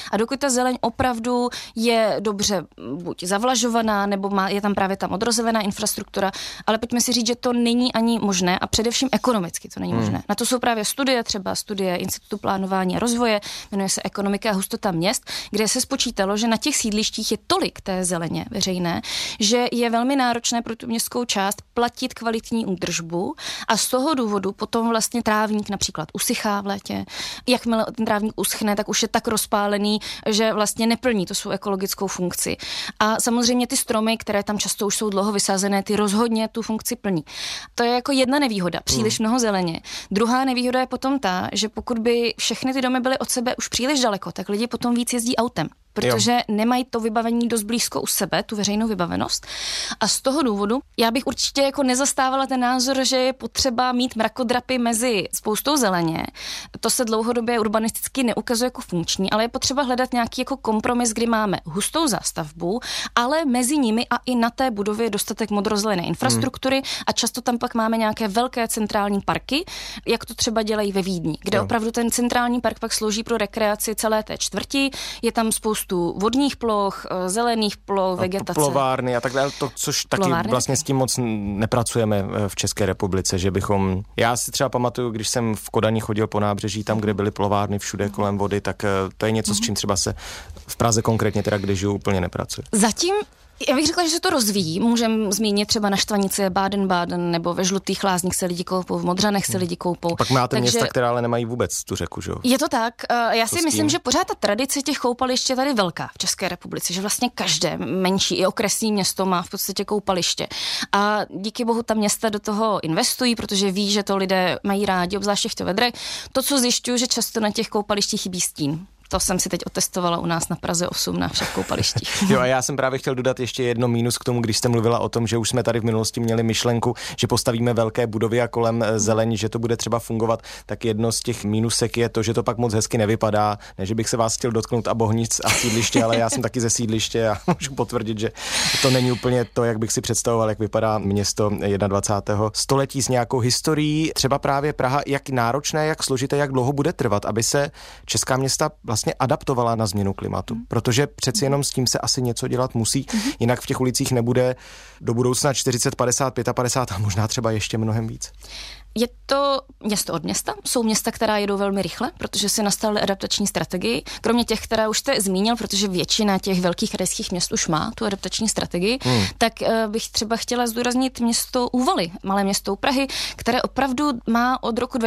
A dokud ta zeleň opravdu je dobře buď zavlažovaná, nebo je tam právě ta modrozelená infrastruktura, ale pojďme si říct, že to není ani možné a především ekonomicky to není možné. Na to jsou právě studie, třeba studie Institutu plánování a rozvoje, jmenuje se Ekonomika a hustota měst, kde se spočítalo, že na těch sídlištích je tolik té zeleně veřejné, že je velmi náročné pro tu městskou část platit kvalitní údržbu a z toho důvodu potom vlastně trávník například usychá v létě. Jakmile ten trávník uschne, tak už je tak rozpálený, že vlastně neplní tu svou ekologickou funkci. A samozřejmě ty stromy, které tam často už jsou dlouho vysázené, ty rozhodně tu funkci plní. To je jako jedna nevýhoda, příliš mnoho zeleně. Druhá nevýhoda je potom ta, že pokud by všechny ty domy byly od sebe už příliš daleko, tak lidi potom víc jezdí autem, protože nemají to vybavení dost blízko u sebe, tu veřejnou vybavenost. A z toho důvodu já bych určitě jako nezastávala ten názor, že je potřeba mít mrakodrapy mezi spoustou zeleně. To se dlouhodobě urbanisticky neukazuje jako funkční, ale je potřeba hledat nějaký jako kompromis, kdy máme hustou zástavbu, ale mezi nimi a i na té budově je dostatek modrozelené infrastruktury a často tam pak máme nějaké velké centrální parky, jak to třeba dělají ve Vídni, kde opravdu ten centrální park pak slouží pro rekreaci celé té čtvrti, je tam spoustu vodních ploch, zelených ploch, vegetace. Plovárny a tak dále, což taky vlastně s tím moc nepracujeme v České republice, že bychom... Já si třeba pamatuju, když jsem v Kodani chodil po nábřeží, tam, kde byly plovárny všude kolem vody, tak to je něco, s čím třeba se v Praze konkrétně, teda kde žiju, úplně nepracuje. Zatím já bych řekla, že se to rozvíjí. Můžeme zmínit třeba na Štvanici Baden-Baden, nebo ve Žlutých lázních se lidi koupou, v Modřanech se lidi koupou. Pak máte města, která ale nemají vůbec tu řeku, že jo? Je to tak. Já si myslím, že pořád ta tradice těch koupališť je tady velká v České republice, že vlastně každé menší i okresní město má v podstatě koupaliště. A díky bohu ta města do toho investují, protože ví, že to lidé mají rádi, obzvláště v těch vedrech. To, co zjišťuju, že často na těch koupalištích chybí stín. To jsem si teď otestovala u nás na Praze 8 na všech koupalištích. Jo, a já jsem právě chtěl dodat ještě jedno mínus k tomu, když jste mluvila o tom, že už jsme tady v minulosti měli myšlenku, že postavíme velké budovy a kolem zeleň, že to bude třeba fungovat, tak jedno z těch mínusek je to, že to pak moc hezky nevypadá. Ne, že bych se vás chtěl dotknout a Bohnic a sídliště, ale já jsem taky ze sídliště a můžu potvrdit, že to není úplně to, jak bych si představoval, jak vypadá město 21. století s nějakou historií. Třeba právě Praha, jak náročné, jak složité, jak dlouho bude trvat, aby se česká města vlastně adaptovala na změnu klimatu, protože přeci jenom s tím se asi něco dělat musí, jinak v těch ulicích nebude do budoucna 40, 50, 55 a možná třeba ještě mnohem víc. Je to město od města. Jsou města, která jedou velmi rychle, protože si nastavili adaptační strategii. Kromě těch, která už jste zmínil, protože většina těch velkých krajských měst už má tu adaptační strategii, tak bych třeba chtěla zdůraznit město Úvaly, malé město u Prahy, které opravdu má od roku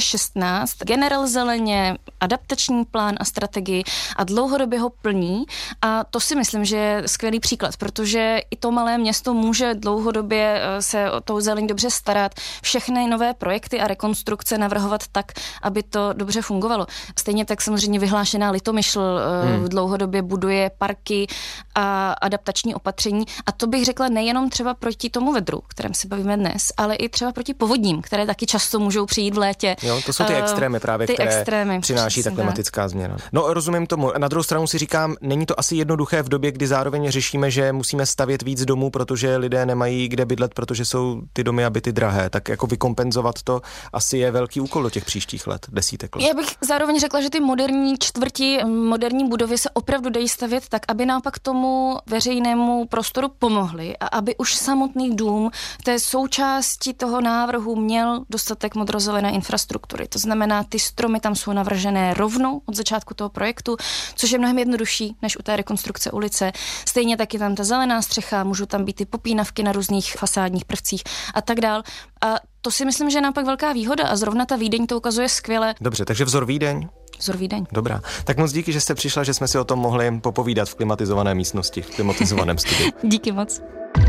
2016 generel zeleně, adaptační plán a strategii a dlouhodobě ho plní. A to si myslím, že je skvělý příklad, protože i to malé město může dlouhodobě se o tou zeleň dobře starat. Všechny nové projekty a rekonstrukce navrhovat tak, aby to dobře fungovalo. Stejně tak samozřejmě vyhlášená Litomyšl dlouhodobě buduje parky a adaptační opatření. A to bych řekla nejenom třeba proti tomu vedru, kterém se bavíme dnes, ale i třeba proti povodním, které taky často můžou přijít v létě. Jo, to jsou ty extrémy právě, které přináší ta klimatická změna. No, rozumím tomu. Na druhou stranu si říkám, není to asi jednoduché v době, kdy zároveň řešíme, že musíme stavět víc domů, protože lidé nemají kde bydlet, protože jsou ty domy a byty drahé. Tak jako vykompenzovat to asi je velký úkol do těch příštích let, desítek let. Já bych zároveň řekla, že ty moderní čtvrti, moderní budovy se opravdu dají stavět tak, aby naopak tomu veřejnému prostoru pomohly a aby už samotný dům té součásti toho návrhu měl dostatek modrozelené infrastruktury. To znamená, ty stromy tam jsou navržené rovnou od začátku toho projektu, což je mnohem jednodušší než u té rekonstrukce ulice. Stejně taky tam ta zelená střecha, můžou tam být ty popínavky na různých fasádních prvcích a tak dál. A to si myslím, že je naopak velká výhoda a zrovna ta Vídeň to ukazuje skvěle. Dobře, takže vzor Vídeň? Vzor Vídeň. Dobrá. Tak moc díky, že jste přišla, že jsme si o tom mohli popovídat v klimatizované místnosti, v klimatizovaném studiu. Díky moc.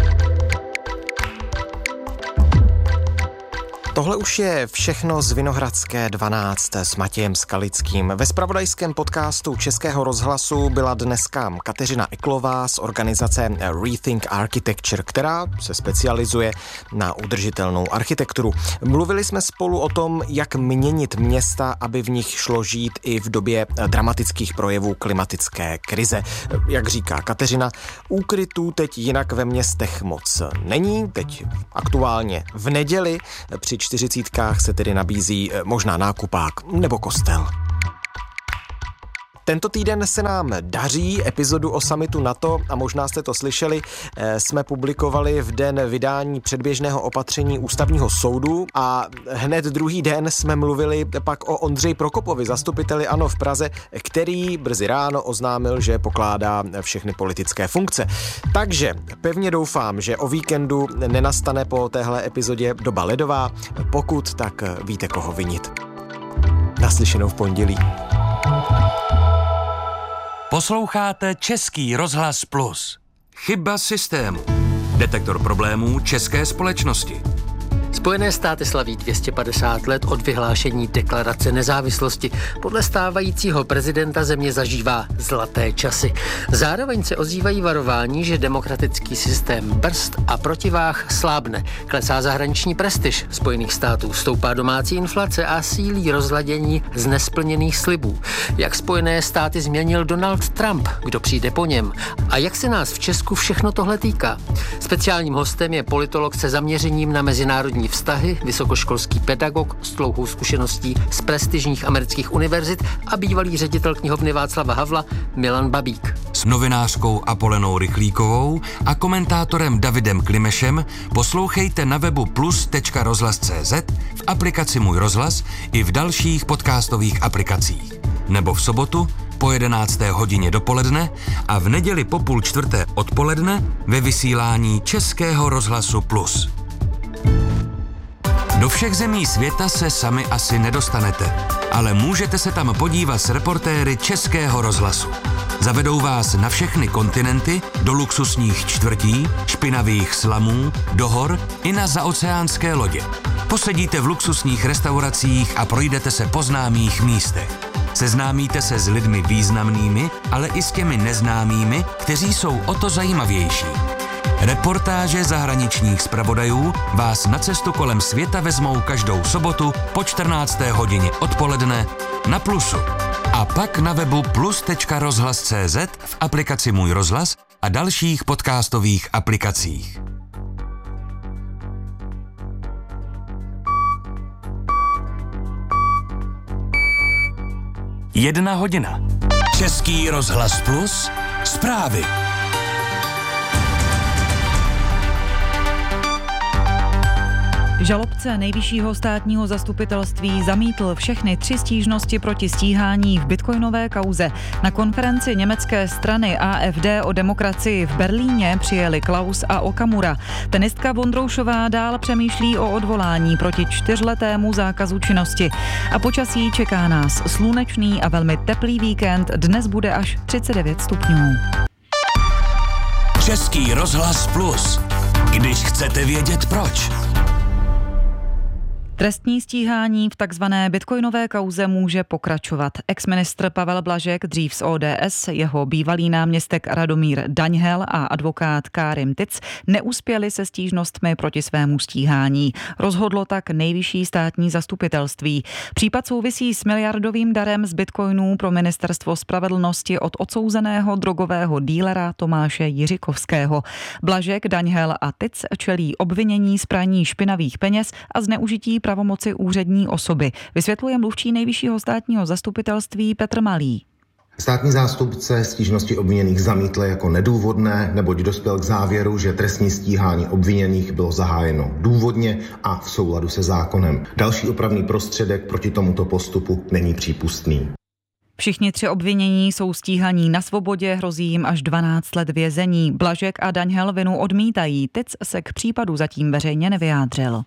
Tohle už je všechno z Vinohradské 12 s Matějem Skalickým. Ve zpravodajském podcastu Českého rozhlasu byla dneska Kateřina Eklová z organizace Rethink Architecture, která se specializuje na udržitelnou architekturu. Mluvili jsme spolu o tom, jak měnit města, aby v nich šlo žít i v době dramatických projevů klimatické krize. Jak říká Kateřina, úkrytů teď jinak ve městech moc není. Teď aktuálně v neděli při 40 se tedy nabízí možná nákupák nebo kostel. Tento týden se nám daří. Epizodu o summitu NATO, a možná jste to slyšeli, jsme publikovali v den vydání předběžného opatření Ústavního soudu a hned druhý den jsme mluvili pak o Ondřeji Prokopovi, zastupiteli ANO v Praze, který brzy ráno oznámil, že pokládá všechny politické funkce. Takže pevně doufám, že o víkendu nenastane po téhle epizodě doba ledová. Pokud, tak víte, koho vinit. Naslyšenou v pondělí. Posloucháte Český rozhlas Plus. Chyba systému. Detektor problémů české společnosti. Spojené státy slaví 250 let od vyhlášení deklarace nezávislosti. Podle stávajícího prezidenta země zažívá zlaté časy. Zároveň se ozývají varování, že demokratický systém brzd a protiváh slábne. Klesá zahraniční prestiž Spojených států, stoupá domácí inflace a sílí rozladění z nesplněných slibů. Jak Spojené státy změnil Donald Trump, kdo přijde po něm? A jak se nás v Česku všechno tohle týká? Speciálním hostem je politolog se zaměřením na mezinárodní vztahy, vysokoškolský pedagog s dlouhou zkušeností z prestižních amerických univerzit a bývalý ředitel knihovny Václava Havla Milan Babík. S novinářkou Apolenou Rychlíkovou a komentátorem Davidem Klimešem poslouchejte na webu plus.rozhlas.cz, v aplikaci Můj rozhlas i v dalších podcastových aplikacích. Nebo v sobotu po 11. hodině dopoledne a v neděli po 3:30 odpoledne ve vysílání Českého rozhlasu Plus. Do všech zemí světa se sami asi nedostanete, ale můžete se tam podívat s reportéry Českého rozhlasu. Zavedou vás na všechny kontinenty, do luxusních čtvrtí, špinavých slamů, do hor i na zaoceánské lodě. Posedíte v luxusních restauracích a projdete se po známých místech. Seznámíte se s lidmi významnými, ale i s těmi neznámými, kteří jsou o to zajímavější. Reportáže zahraničních zpravodajů vás na cestu kolem světa vezmou každou sobotu po 14. hodině odpoledne na Plusu. A pak na webu plus.rozhlas.cz, v aplikaci Můj rozhlas a dalších podcastových aplikacích. Jedna hodina. Český rozhlas Plus. Zprávy. Žalobce Nejvyššího státního zastupitelství zamítl všechny 3 stížnosti proti stíhání v bitcoinové kauze. Na konferenci německé strany AfD o demokracii v Berlíně přijeli Klaus a Okamura. Tenistka Vondroušová dál přemýšlí o odvolání proti 4letému zákazu činnosti. A počasí čeká nás slunečný a velmi teplý víkend. Dnes bude až 39 stupňů. Český rozhlas Plus. Když chcete vědět proč. Trestní stíhání v takzvané bitcoinové kauze může pokračovat. Exministr Pavel Blažek, dřív z ODS, jeho bývalý náměstek Radomír Daňhel a advokát Kárim Tic neuspěli se stížnostmi proti svému stíhání. Rozhodlo tak Nejvyšší státní zastupitelství. Případ souvisí s miliardovým darem z bitcoinů pro ministerstvo spravedlnosti od odsouzeného drogového dílera Tomáše Jiřikovského. Blažek, Daňhel a Tic čelí obvinění z praní špinavých peněz a zneužití pravomoci úřední osoby. Vysvětluje mluvčí Nejvyššího státního zastupitelství Petr Malý. Státní zástupce stížnosti obviněných zamítl jako nedůvodné, neboť dospěl k závěru, že trestní stíhání obviněných bylo zahájeno důvodně a v souladu se zákonem. Další opravný prostředek proti tomuto postupu není přípustný. Všichni 3 obvinění jsou stíhaní na svobodě, hrozí jim až 12 let vězení. Blažek a Daňhel vinu odmítají. Tic se k případu zatím veřejně nevyjádřil.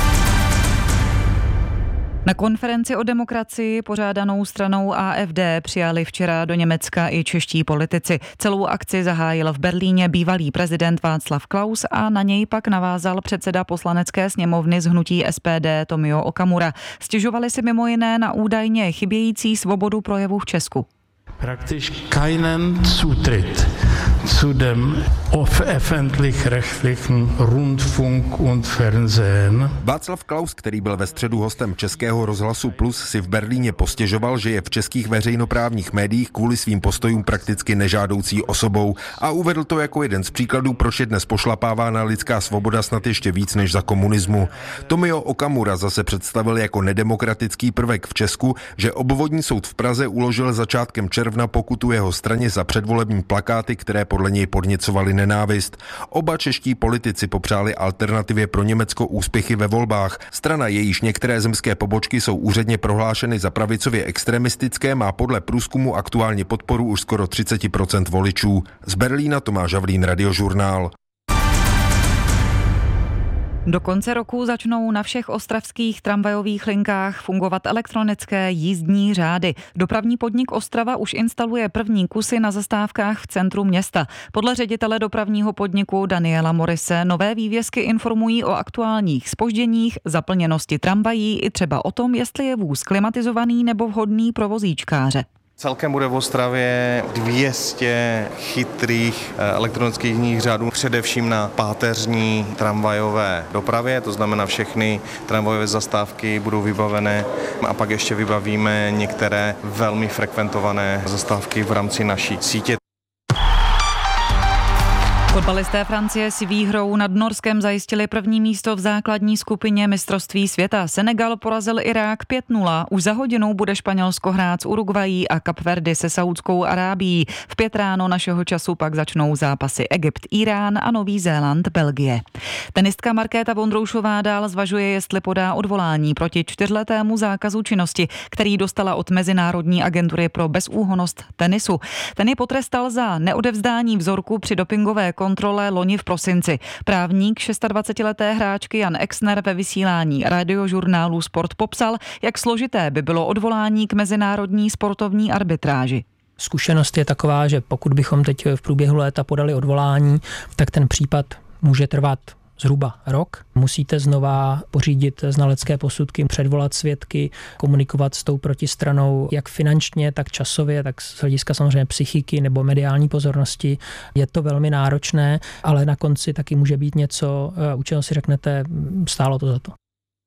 Na konferenci o demokracii pořádanou stranou AfD přijali včera do Německa i čeští politici. Celou akci zahájil v Berlíně bývalý prezident Václav Klaus a na něj pak navázal předseda poslanecké sněmovny z hnutí SPD Tomio Okamura. Stěžovali si mimo jiné na údajně chybějící svobodu projevu v Česku. Praktisch keinen Zutritt zu dem öffentlich-rechtlichen Rundfunk und Fernsehen. Václav Klaus, který byl ve středu hostem Českého rozhlasu Plus, si v Berlíně postěžoval, že je v českých veřejnoprávních médiích kvůli svým postojům prakticky nežádoucí osobou a uvedl to jako jeden z příkladů, proč je dnes pošlapávána lidská svoboda snad ještě víc než za komunismu. Tomio Okamura zase představil jako nedemokratický prvek v Česku, že obvodní soud v Praze uložil začátkem června pokutu jeho straně za předvolební plakáty, které podle něj podněcovaly nenávist. Oba čeští politici popřáli Alternativě pro Německo úspěchy ve volbách. Strana, jejíž některé zemské pobočky jsou úředně prohlášeny za pravicově extremistické, má podle průzkumu aktuálně podporu už skoro 30% voličů. Z Berlína Tomáš Havlín, Radiožurnál. Do konce roku začnou na všech ostravských tramvajových linkách fungovat elektronické jízdní řády. Dopravní podnik Ostrava už instaluje první kusy na zastávkách v centru města. Podle ředitele dopravního podniku Daniela Morise nové vývězky informují o aktuálních zpožděních, zaplněnosti tramvají i třeba o tom, jestli je vůz klimatizovaný nebo vhodný pro vozíčkáře. Celkem bude v Ostravě 200 chytrých elektronických jízdních řádů, především na páteřní tramvajové dopravě, to znamená všechny tramvajové zastávky budou vybavené a pak ještě vybavíme některé velmi frekventované zastávky v rámci naší sítě. Fotbalisté Francie si výhrou nad Norskem zajistili první místo v základní skupině mistrovství světa. Senegal porazil Irák 5-0. Už za hodinu bude Španělsko hrát s Uruguayí a Kapverdy se Saudskou Arábií. V 5 ráno našeho času pak začnou zápasy Egypt, Irán a Nový Zéland, Belgie. Tenistka Markéta Vondroušová dál zvažuje, jestli podá odvolání proti 4letému zákazu činnosti, který dostala od Mezinárodní agentury pro bezúhonnost tenisu. Ten ji potrestal za neodevzdání vzorku při dopingové kontrole loni v prosinci. Právník 26leté hráčky Jan Exner ve vysílání Radiožurnálu Sport popsal, jak složité by bylo odvolání k mezinárodní sportovní arbitráži. Zkušenost je taková, že pokud bychom teď v průběhu léta podali odvolání, tak ten případ může trvat zhruba rok. Musíte znova pořídit znalecké posudky, předvolat svědky, komunikovat s tou protistranou jak finančně, tak časově, tak z hlediska samozřejmě psychiky nebo mediální pozornosti. Je to velmi náročné, ale na konci taky může být něco, u čeho si řeknete, stálo to za to.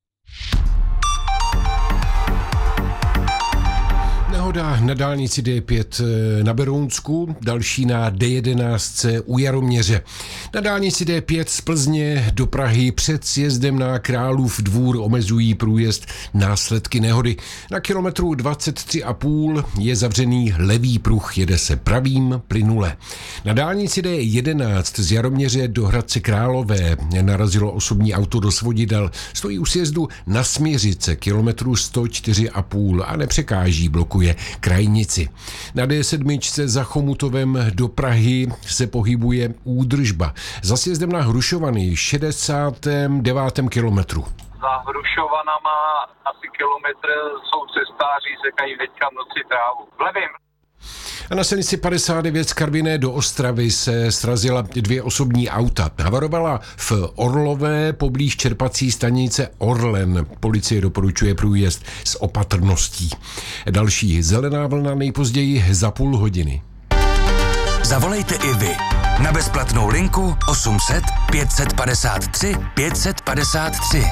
Nehoda na dálnici D5 na Berounsku, další na D11 u Jaroměře. Na dálnici D5 z Plzně do Prahy před sjezdem na Králův Dvůr omezují průjezd následky nehody. Na kilometru 23,5 je zavřený levý pruh, jede se pravým plynule. Na dálnici D11 z Jaroměře do Hradce Králové narazilo osobní auto do svodidel. Stojí u sjezdu na Směřice, kilometru 104,5 a nepřekáží, blokuje krajnici. Na D7 za Chomutovem do Prahy se pohybuje údržba. Za sjezdem na Hrušovany 69. kilometru. Za Hrušovanama asi kilometr jsou cestáři, sekají teďka v noci trávu. Vlevím. A na silnici 59 z Karviné do Ostravy se srazila 2 osobní auta. Havarovala v Orlové poblíž čerpací stanice Orlen. Policie doporučuje průjezd s opatrností. Další zelená vlna nejpozději za půl hodiny. Zavolejte i vy na bezplatnou linku 800 553 553.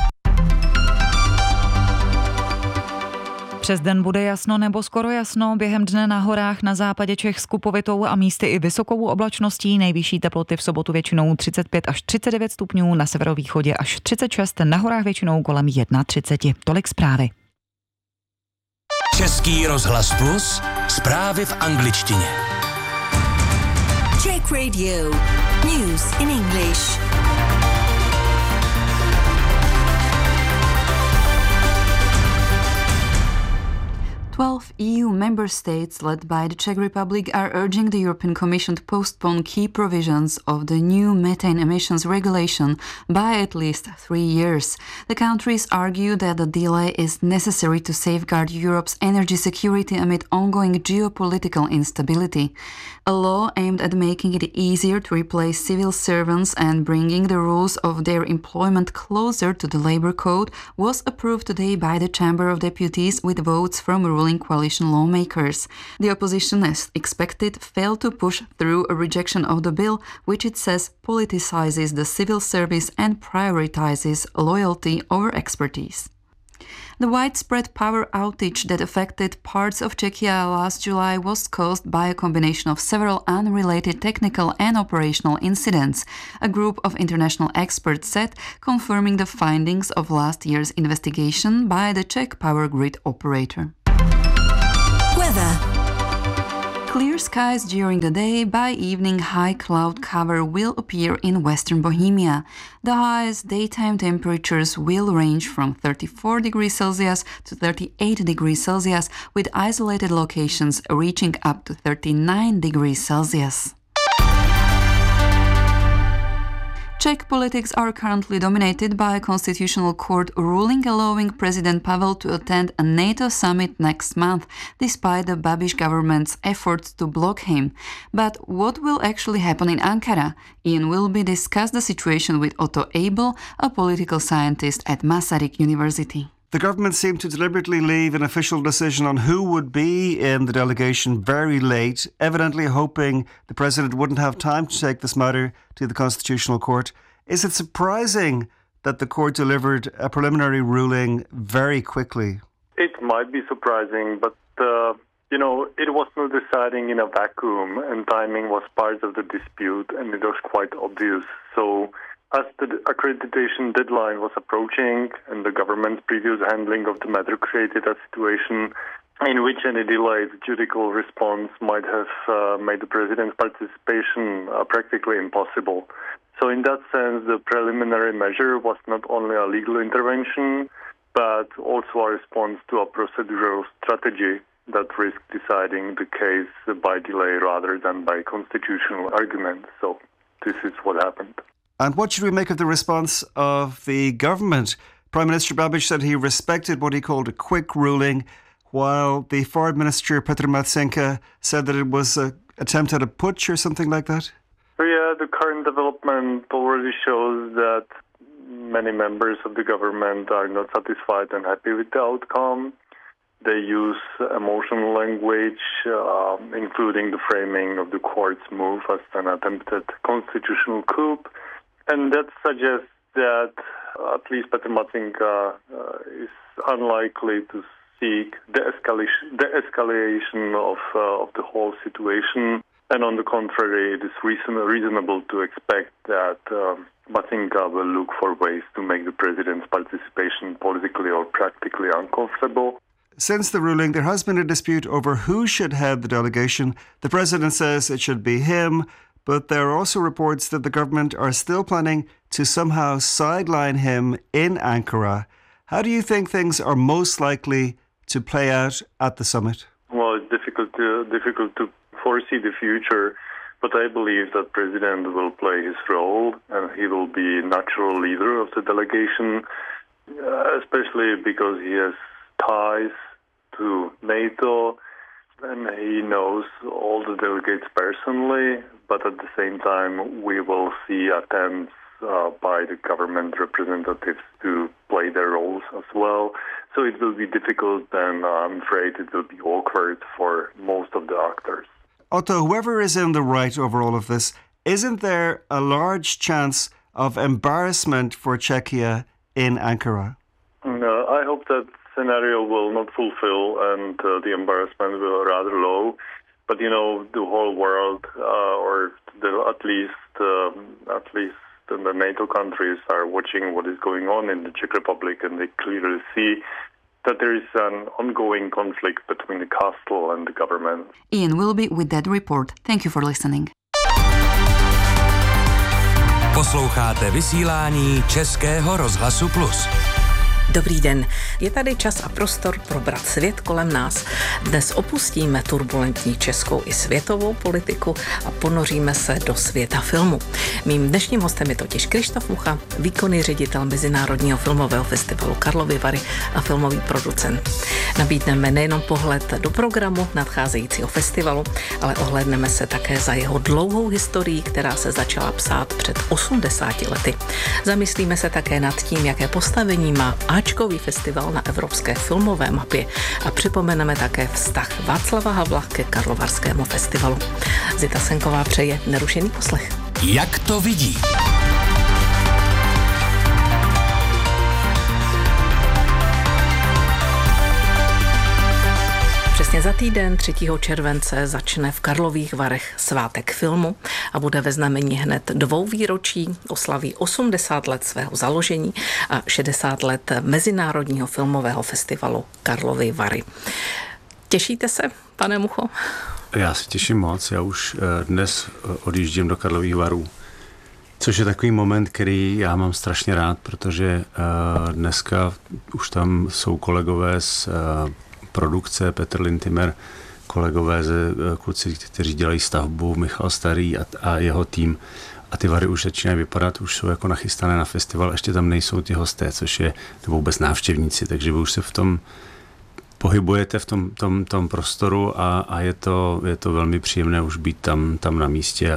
Přes den bude jasno nebo skoro jasno, během dne na horách na západě Čech s kupovitou a místy i vysokou oblačností, nejvyšší teploty v sobotu většinou 35 až 39 stupňů, na severovýchodě až 36, na horách většinou kolem 31. Tolik zprávy. Český rozhlas Plus, zprávy v angličtině. Czech Radio, news in English. 12 EU member states led by the Czech Republic are urging the European Commission to postpone key provisions of the new methane emissions regulation by at least 3 years. The countries argue that the delay is necessary to safeguard Europe's energy security amid ongoing geopolitical instability. A law aimed at making it easier to replace civil servants and bringing the rules of their employment closer to the Labour Code was approved today by the Chamber of Deputies with votes from ruling ruling coalition lawmakers. The opposition, as expected, failed to push through a rejection of the bill, which it says politicizes the civil service and prioritizes loyalty over expertise. The widespread power outage that affected parts of Czechia last July was caused by a combination of several unrelated technical and operational incidents, a group of international experts said, confirming the findings of last year's investigation by the Czech power grid operator. Weather. Clear skies during the day. By evening, high cloud cover will appear in western Bohemia. The highest daytime temperatures will range from 34 degrees Celsius to 38 degrees Celsius, with isolated locations reaching up to 39 degrees Celsius. Czech politics are currently dominated by a constitutional court ruling allowing President Pavel to attend a NATO summit next month, despite the Babiš government's efforts to block him. But what will actually happen in Ankara? Ian Wilby discussed the situation with Otto Abel, a political scientist at Masaryk University. The government seemed to deliberately leave an official decision on who would be in the delegation very late, evidently hoping the president wouldn't have time to take this matter to the Constitutional Court. Is it surprising that the court delivered a preliminary ruling very quickly? It might be surprising, but, it was not deciding in a vacuum, and timing was part of the dispute, and it was quite obvious. So, as the accreditation deadline was approaching and the government's previous handling of the matter created a situation in which any delayed judicial response might have made the president's participation practically impossible. So in that sense, the preliminary measure was not only a legal intervention, but also a response to a procedural strategy that risked deciding the case by delay rather than by constitutional argument. So this is what happened. And what should we make of the response of the government? Prime Minister Babiš said he respected what he called a quick ruling, while the Foreign Minister Petr Matsenka said that it was an attempt at a putsch or something like that. Yeah, the current development already shows that many members of the government are not satisfied and happy with the outcome. They use emotional language, including the framing of the court's move as an attempted constitutional coup. And that suggests that at least Petr Matsenka is unlikely to seek the escalation of the whole situation. And on the contrary, it is reasonable to expect that Matsenka will look for ways to make the president's participation politically or practically uncomfortable. Since the ruling, there has been a dispute over who should head the delegation. The president says it should be him, but there are also reports that the government are still planning to somehow sideline him in Ankara. How do you think things are most likely to play out at the summit? Well, it's difficult to foresee the future, but I believe that President will play his role and he will be natural leader of the delegation, especially because he has ties to NATO and he knows all the delegates personally, but at the same time we will see attempts by the government representatives to play their roles as well. So it will be difficult and I'm afraid it will be awkward for most of the actors. Otto, whoever is in the right over all of this, isn't there a large chance of embarrassment for Czechia in Ankara? No, I hope that scenario will not fulfill and the embarrassment will be rather low. But, the whole world, at least the NATO countries are watching what is going on in the Czech Republic, and they clearly see that there is an ongoing conflict between the castle and the government. Ian Wilby with that report. Thank you for listening. Posloucháte vysílání Českého rozhlasu Plus. Dobrý den, je tady čas a prostor probrat svět kolem nás. Dnes opustíme turbulentní českou i světovou politiku a ponoříme se do světa filmu. Mým dnešním hostem je totiž Krištof Mucha, výkonný ředitel Mezinárodního filmového festivalu Karlovy Vary a filmový producent. Nabídneme nejenom pohled do programu nadcházejícího festivalu, ale ohlédneme se také za jeho dlouhou historií, která se začala psát před 80 lety. Zamyslíme se také nad tím, jaké postavení má špičkový festival na evropské filmové mapě a připomeneme také vztah Václava Havla ke Karlovarskému festivalu. Zita Senková přeje nerušený poslech. Jak to vidí? Přesně za týden 3. července začne v Karlových Varech svátek filmu a bude ve znamení hned 2 výročí, oslaví 80 let svého založení a 60 let Mezinárodního filmového festivalu Karlovy Vary. Těšíte se, pane Mucho? Já se těším moc, já už dnes odjíždím do Karlových Varů, což je takový moment, který já mám strašně rád, protože dneska už tam jsou kolegové z produkce, Petr Lintimer, kolegové kluci, kteří dělají stavbu, Michal Starý a jeho tým. A ty Vary už začínají vypadat, už jsou jako nachystané na festival, ještě tam nejsou ti hosté, což je vůbec návštěvníci, takže vy už se v tom pohybujete v tom prostoru a je to velmi příjemné už být tam na místě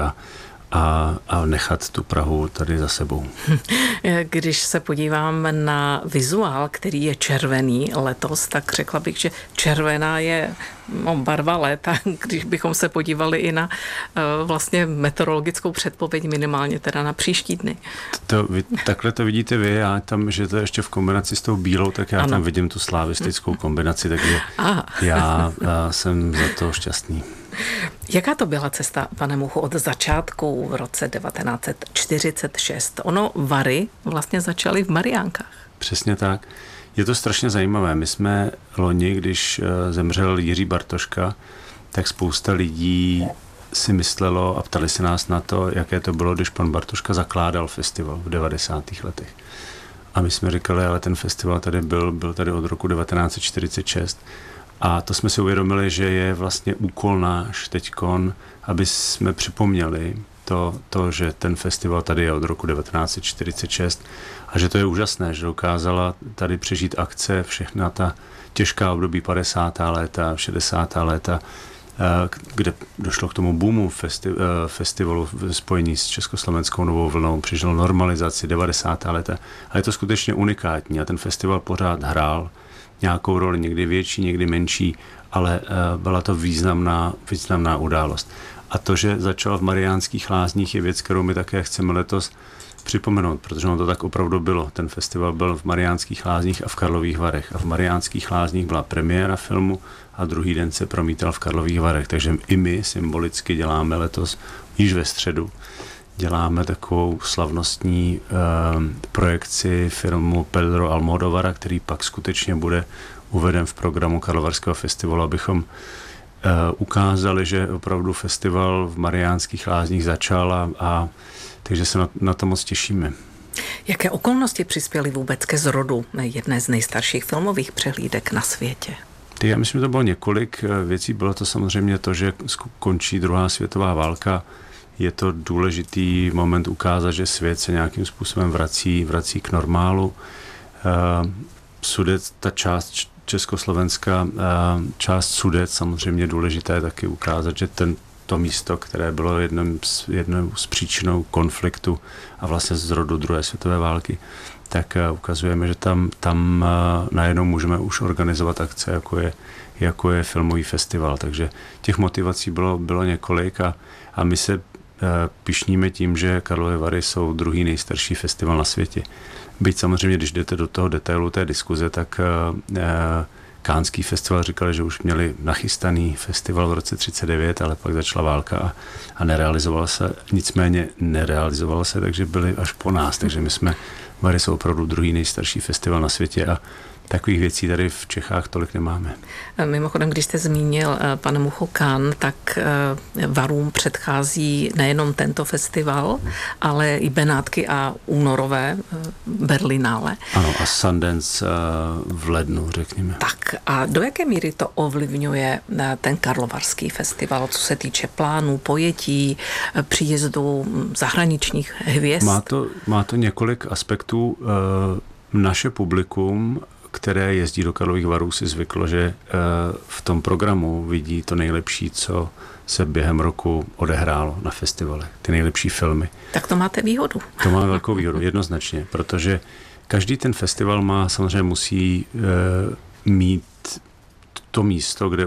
a nechat tu Prahu tady za sebou. Když se podívám na vizuál, který je červený letos, tak řekla bych, že červená je barva léta, když bychom se podívali i na vlastně meteorologickou předpověď, minimálně teda na příští dny. Takhle to vidíte vy, já tam, že to je ještě v kombinaci s tou bílou, tak já tam vidím tu slavistickou kombinaci, takže já jsem za to šťastný. Jaká to byla cesta, pane Mucho, od začátku v roce 1946? Ono Vary vlastně začaly v Mariánkách. Přesně tak. Je to strašně zajímavé. My jsme loni, když zemřel Jiří Bartoška, tak spousta lidí si myslelo a ptali se nás na to, jaké to bylo, když pan Bartoška zakládal festival v 90. letech. A my jsme říkali, ale ten festival tady byl tady od roku 1946. A to jsme si uvědomili, že je vlastně úkol náš teďkon, aby jsme připomněli to, že ten festival tady je od roku 1946 a že to je úžasné, že dokázala tady přežít akce, všechna ta těžká období 50. léta, 60. léta, kde došlo k tomu boomu festivalu v spojení s Československou novou vlnou, přišlo normalizaci 90. léta a je to skutečně unikátní a ten festival pořád hrál nějakou roli, někdy větší, někdy menší, ale byla to významná událost. A to, že začal v Mariánských Lázních, je věc, kterou my také chceme letos připomenout, protože ono to tak opravdu bylo. Ten festival byl v Mariánských Lázních a v Karlových Varech. A v Mariánských Lázních byla premiéra filmu a druhý den se promítal v Karlových Varech. Takže i my symbolicky děláme letos, již ve středu, děláme takovou slavnostní projekci filmu Pedro Almodovara, který pak skutečně bude uveden v programu Karlovarského festivalu, abychom ukázali, že opravdu festival v Mariánských Lázních začal a takže se na to moc těšíme. Jaké okolnosti přispěly vůbec ke zrodu jedné z nejstarších filmových přehlídek na světě? Já myslím, že to bylo několik věcí. Bylo to samozřejmě to, že končí druhá světová válka. Je to důležitý moment ukázat, že svět se nějakým způsobem vrací k normálu. Sudec, ta část Československá, část Sudec, samozřejmě důležité taky ukázat, že to místo, které bylo jednou z příčinou konfliktu a vlastně zrodu druhé světové války, tak ukazujeme, že tam najednou můžeme už organizovat akce, jako je filmový festival. Takže těch motivací bylo několik a my se pyšníme tím, že Karlovy Vary jsou druhý nejstarší festival na světě. Byť samozřejmě, když jdete do toho detailu té diskuze, tak Canneský festival říkali, že už měli nachystaný festival v roce 1939, ale pak začala válka a nerealizovala se. Nicméně nerealizovala se, takže byli až po nás. Takže Vary jsou opravdu druhý nejstarší festival na světě a takových věcí tady v Čechách tolik nemáme. Mimochodem, když jste zmínil, pane Mucho, Cannes, tak Varům předchází nejenom tento festival, ale i Benátky a únorové Berlinále. Ano, a Sundance v lednu, řekněme. Tak a do jaké míry to ovlivňuje ten Karlovarský festival, co se týče plánů, pojetí, příjezdu zahraničních hvězd? Má to několik aspektů. Naše publikum, které jezdí do Karlových Varů, si zvyklo, že v tom programu vidí to nejlepší, co se během roku odehrálo na festivale. Ty nejlepší filmy. Tak to máte výhodu. To má velkou výhodu, jednoznačně, protože každý ten festival samozřejmě musí mít to místo, kde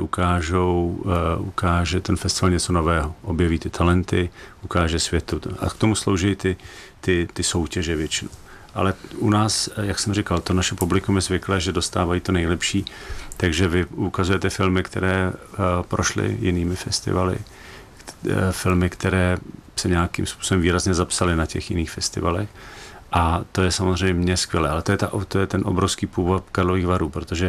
ukáže ten festival něco nového. Objeví ty talenty, ukáže světu. A k tomu slouží ty soutěže většinou. Ale u nás, jak jsem říkal, to naše publikum je zvyklé, že dostávají to nejlepší, takže vy ukazujete filmy, které prošly jinými festivaly, filmy, které se nějakým způsobem výrazně zapsaly na těch jiných festivalech. A to je samozřejmě skvělé, ale to je ten obrovský původ Karlových Varů, protože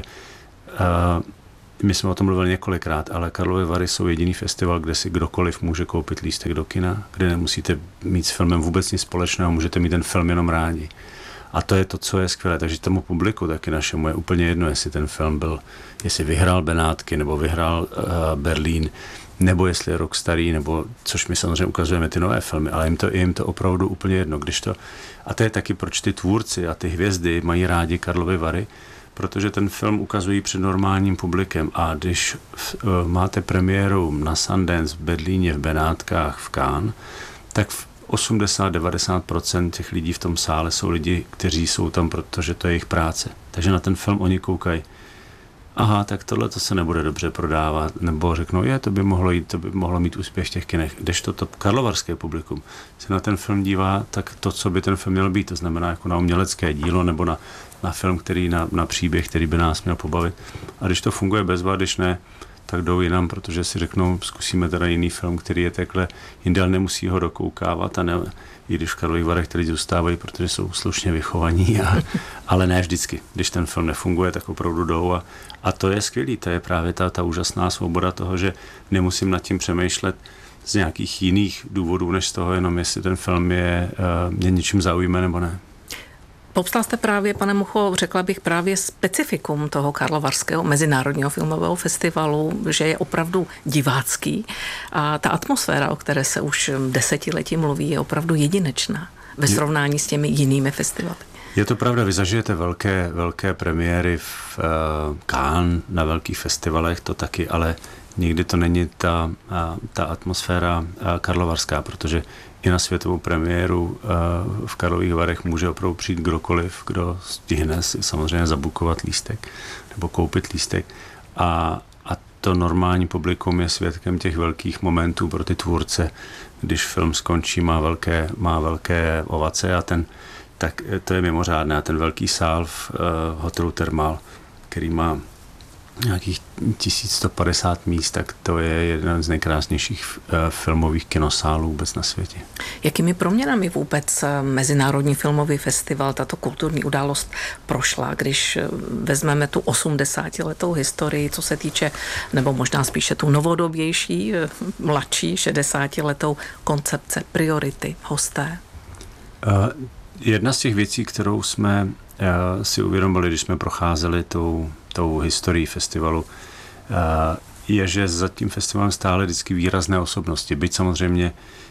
my jsme o tom mluvili několikrát, ale Karlovy Vary jsou jediný festival, kde si kdokoliv může koupit lístek do kina, kde nemusíte mít s filmem vůbec nic společného, můžete mít ten film jenom rádi. A to je to, co je skvělé. Takže tomu publiku taky našemu je úplně jedno, jestli ten film jestli vyhrál Benátky, nebo vyhrál Berlín, nebo jestli je rok starý, nebo, což my samozřejmě ukazujeme ty nové filmy, ale jim to opravdu úplně jedno. A to je taky, proč ty tvůrci a ty hvězdy mají rádi Karlovy Vary, protože ten film ukazují před normálním publikem a když máte premiéru na Sundance, v Berlíně, v Benátkách, v Cannes, tak 80-90% těch lidí v tom sále jsou lidi, kteří jsou tam, protože to je jejich práce. Takže na ten film oni koukají. Aha, tak tohle to se nebude dobře prodávat, nebo řeknou, to by mohlo mít úspěch v těch kinech. Kdežto to karlovarské publikum se na ten film dívá, tak to, co by ten film měl být, to znamená jako na umělecké dílo nebo na film, na příběh, který by nás měl pobavit. A když to funguje bezva, když ne, tak jdou jinam, protože si řeknou, zkusíme teda jiný film, který je takhle jinde, ale nemusí ho dokoukávat, i když v Karlových Varech ty lidi zůstávají, protože jsou slušně vychovaní, ale ne vždycky. Když ten film nefunguje, tak opravdu jdou a to je skvělý, to je právě ta úžasná svoboda toho, že nemusím nad tím přemýšlet z nějakých jiných důvodů, než z toho jenom, jestli ten film mě něčím zaujme nebo ne. Popsal jste právě, pane Mucho, řekla bych právě specifikum toho Karlovarského mezinárodního filmového festivalu, že je opravdu divácký a ta atmosféra, o které se už desetiletí mluví, je opravdu jedinečná ve srovnání s těmi jinými festivaly. Je to pravda, vy zažijete velké premiéry v Cannes na velkých festivalech, to taky, ale nikdy to není ta atmosféra karlovarská, protože i na světovou premiéru v Karlových Varech může opravdu přijít kdokoliv, kdo stihne si samozřejmě zabukovat lístek nebo koupit lístek. A to normální publikum je svědkem těch velkých momentů pro ty tvůrce, když film skončí, má velké ovace tak to je mimořádné. A ten velký sál v hotelu Thermal, který má nějakých 1150 míst, tak to je jeden z nejkrásnějších filmových kinosálů vůbec na světě. Jakými proměnami vůbec Mezinárodní filmový festival, tato kulturní událost prošla, když vezmeme tu 80letou historii, co se týče, nebo možná spíše tu novodobější, mladší 60letou koncepce, priority, hosté? Jedna z těch věcí, kterou jsme si uvědomili, když jsme procházeli tou historií festivalu, je, že za tím festivalem stále vždycky výrazné osobnosti. Byť samozřejmě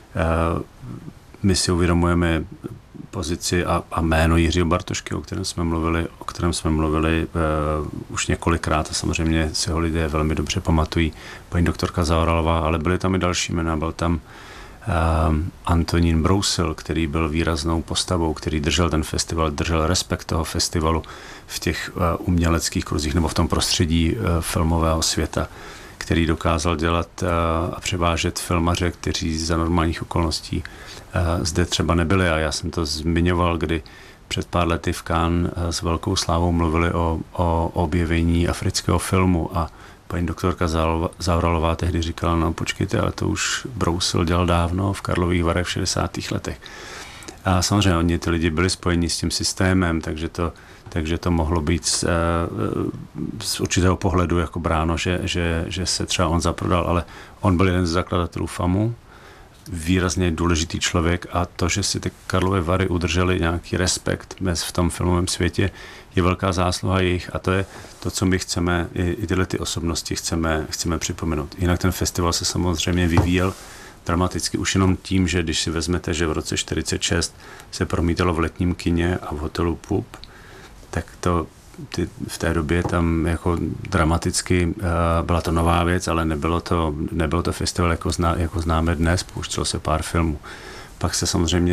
my si uvědomujeme pozici a jméno Jiřího Bartošky, o kterém jsme mluvili už několikrát a samozřejmě si ho lidé velmi dobře pamatují. Paní doktorka Zaoralová, ale byly tam i další jména, byl tam Antonín Brousil, který byl výraznou postavou, který držel ten festival, držel respekt toho festivalu v těch uměleckých kruzích nebo v tom prostředí filmového světa, který dokázal dělat a převážet filmaře, kteří za normálních okolností zde třeba nebyli. A já jsem to zmiňoval, kdy před pár lety v Cannes s velkou slávou mluvili o objevení afrického filmu a paní doktorka Zaoralová tehdy říkala, no počkejte, ale to už Brousil dělal dávno v Karlových Varech v 60. letech. A samozřejmě oni ty lidi byli spojeni s tím systémem, takže to mohlo být z určitého pohledu jako bráno, že se třeba on zaprodal, ale on byl jeden z zakladatelů FAMu, výrazně důležitý člověk a to, že si ty Karlovy Vary udrželi nějaký respekt v tom filmovém světě, je velká zásluha jejich a to je to, co my chceme, i tyhle ty osobnosti chceme připomenout. Jinak ten festival se samozřejmě vyvíjel dramaticky už jenom tím, že když si vezmete, že v roce 1946 se promítalo v letním kině a v hotelu Pup, tak v té době tam jako dramaticky byla to nová věc, ale nebylo to festival jako známe dnes, pouštělo se pár filmů. Pak se samozřejmě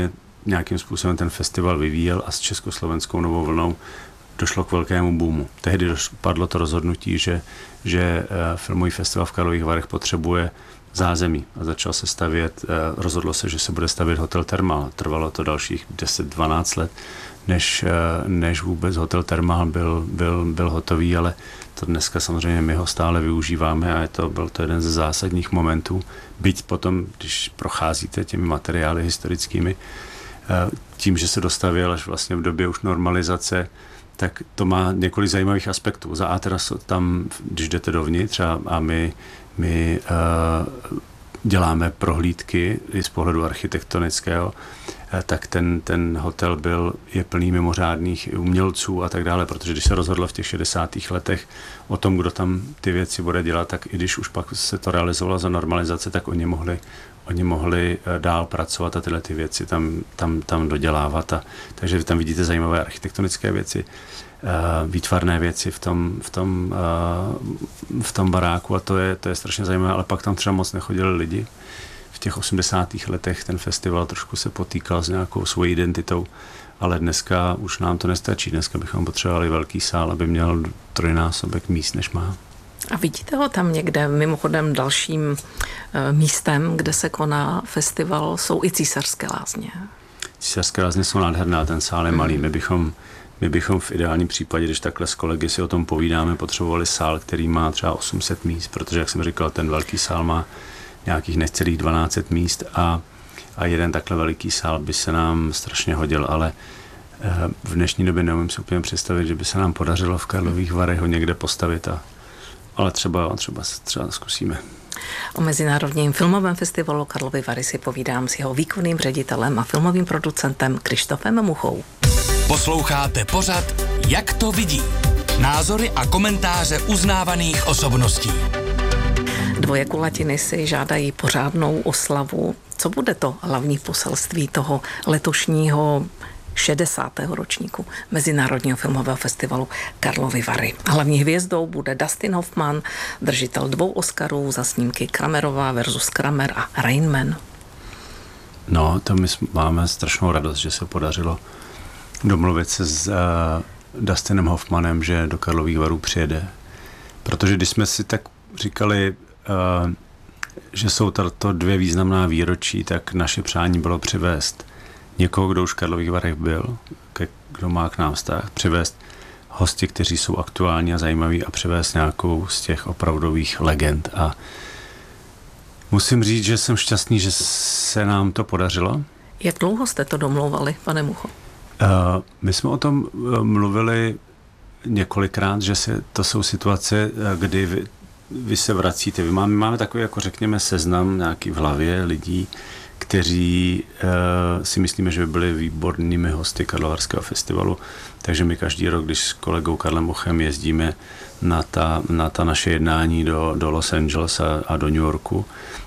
nějakým způsobem ten festival vyvíjel a s československou novou vlnou došlo k velkému boomu. Tehdy padlo to rozhodnutí, že filmový festival v Karlových Varech potřebuje zázemí a začal se stavět, rozhodlo se, že se bude stavět hotel Thermal. Trvalo to dalších 10-12 let, než vůbec hotel Thermal byl hotový, ale to dneska samozřejmě my ho stále využíváme a byl to jeden ze zásadních momentů. Byť potom, když procházíte těmi materiály historickými, tím, že se dostavěl až vlastně v době už normalizace, tak to má několik zajímavých aspektů. Za A teda tam, když jdete dovnitř a my děláme prohlídky i z pohledu architektonického, tak ten hotel je plný mimořádných umělců a tak dále, protože když se rozhodlo v těch 60. letech o tom, kdo tam ty věci bude dělat, tak i když už pak se to realizovalo za normalizace, tak oni mohli dál pracovat a tyhle ty věci tam dodělávat. Takže vy tam vidíte zajímavé architektonické věci, výtvarné věci v tom baráku a to je strašně zajímavé, ale pak tam třeba moc nechodili lidi. V těch 80. letech ten festival trošku se potýkal s nějakou svojí identitou, ale dneska už nám to nestačí. Dneska bychom potřebovali velký sál, aby měl 3násobek míst, než má. A vidíte ho tam někde? Mimochodem dalším místem, kde se koná festival, jsou i Císařské lázně. Císařské lázně jsou nádherná, ten sál je malý. My bychom v ideálním případě, když takhle s kolegy si o tom povídáme, potřebovali sál, který má třeba 800 míst, protože, jak jsem říkal, ten velký sál má nějakých necelých 1200 míst a jeden takhle veliký sál by se nám strašně hodil, ale v dnešní době neumím si úplně představit, že by se nám podařilo v Karlových Varech ho někde postavit, ale třeba zkusíme. O Mezinárodním filmovém festivalu Karlovy Vary si povídám s jeho výkonným ředitelem a filmovým producentem Krištofem Muchou. Posloucháte pořad Jak to vidí? Názory a komentáře uznávaných osobností. Dvoje kulatiny si žádají pořádnou oslavu. Co bude to hlavní poselství toho letošního 60. ročníku Mezinárodního filmového festivalu Karlovy Vary? Hlavní hvězdou bude Dustin Hoffman, držitel 2 Oscarů za snímky Kramerová versus Kramer a Rain Man. No, to my máme strašnou radost, že se podařilo domluvit se s Dustinem Hoffmanem, že do Karlových Varů přijede. Protože když jsme si tak říkali, že jsou to 2 významná výročí, tak naše přání bylo přivést někoho, kdo už v Karlových Varech byl, kdo má k nám vztah, přivést hosty, kteří jsou aktuální a zajímaví a přivést nějakou z těch opravdových legend. A musím říct, že jsem šťastný, že se nám to podařilo. Jak dlouho jste to domlouvali, pane Mucho? My jsme o tom mluvili několikrát, že to jsou situace, kdy vy se vracíte. Máme takový, jako řekněme, seznam nějaký v hlavě lidí, kteří si myslíme, že by byli výbornými hosty Karlovarského festivalu. Takže my každý rok, když s kolegou Karlem Muchem jezdíme na ta naše jednání do Los Angeles a do New Yorku,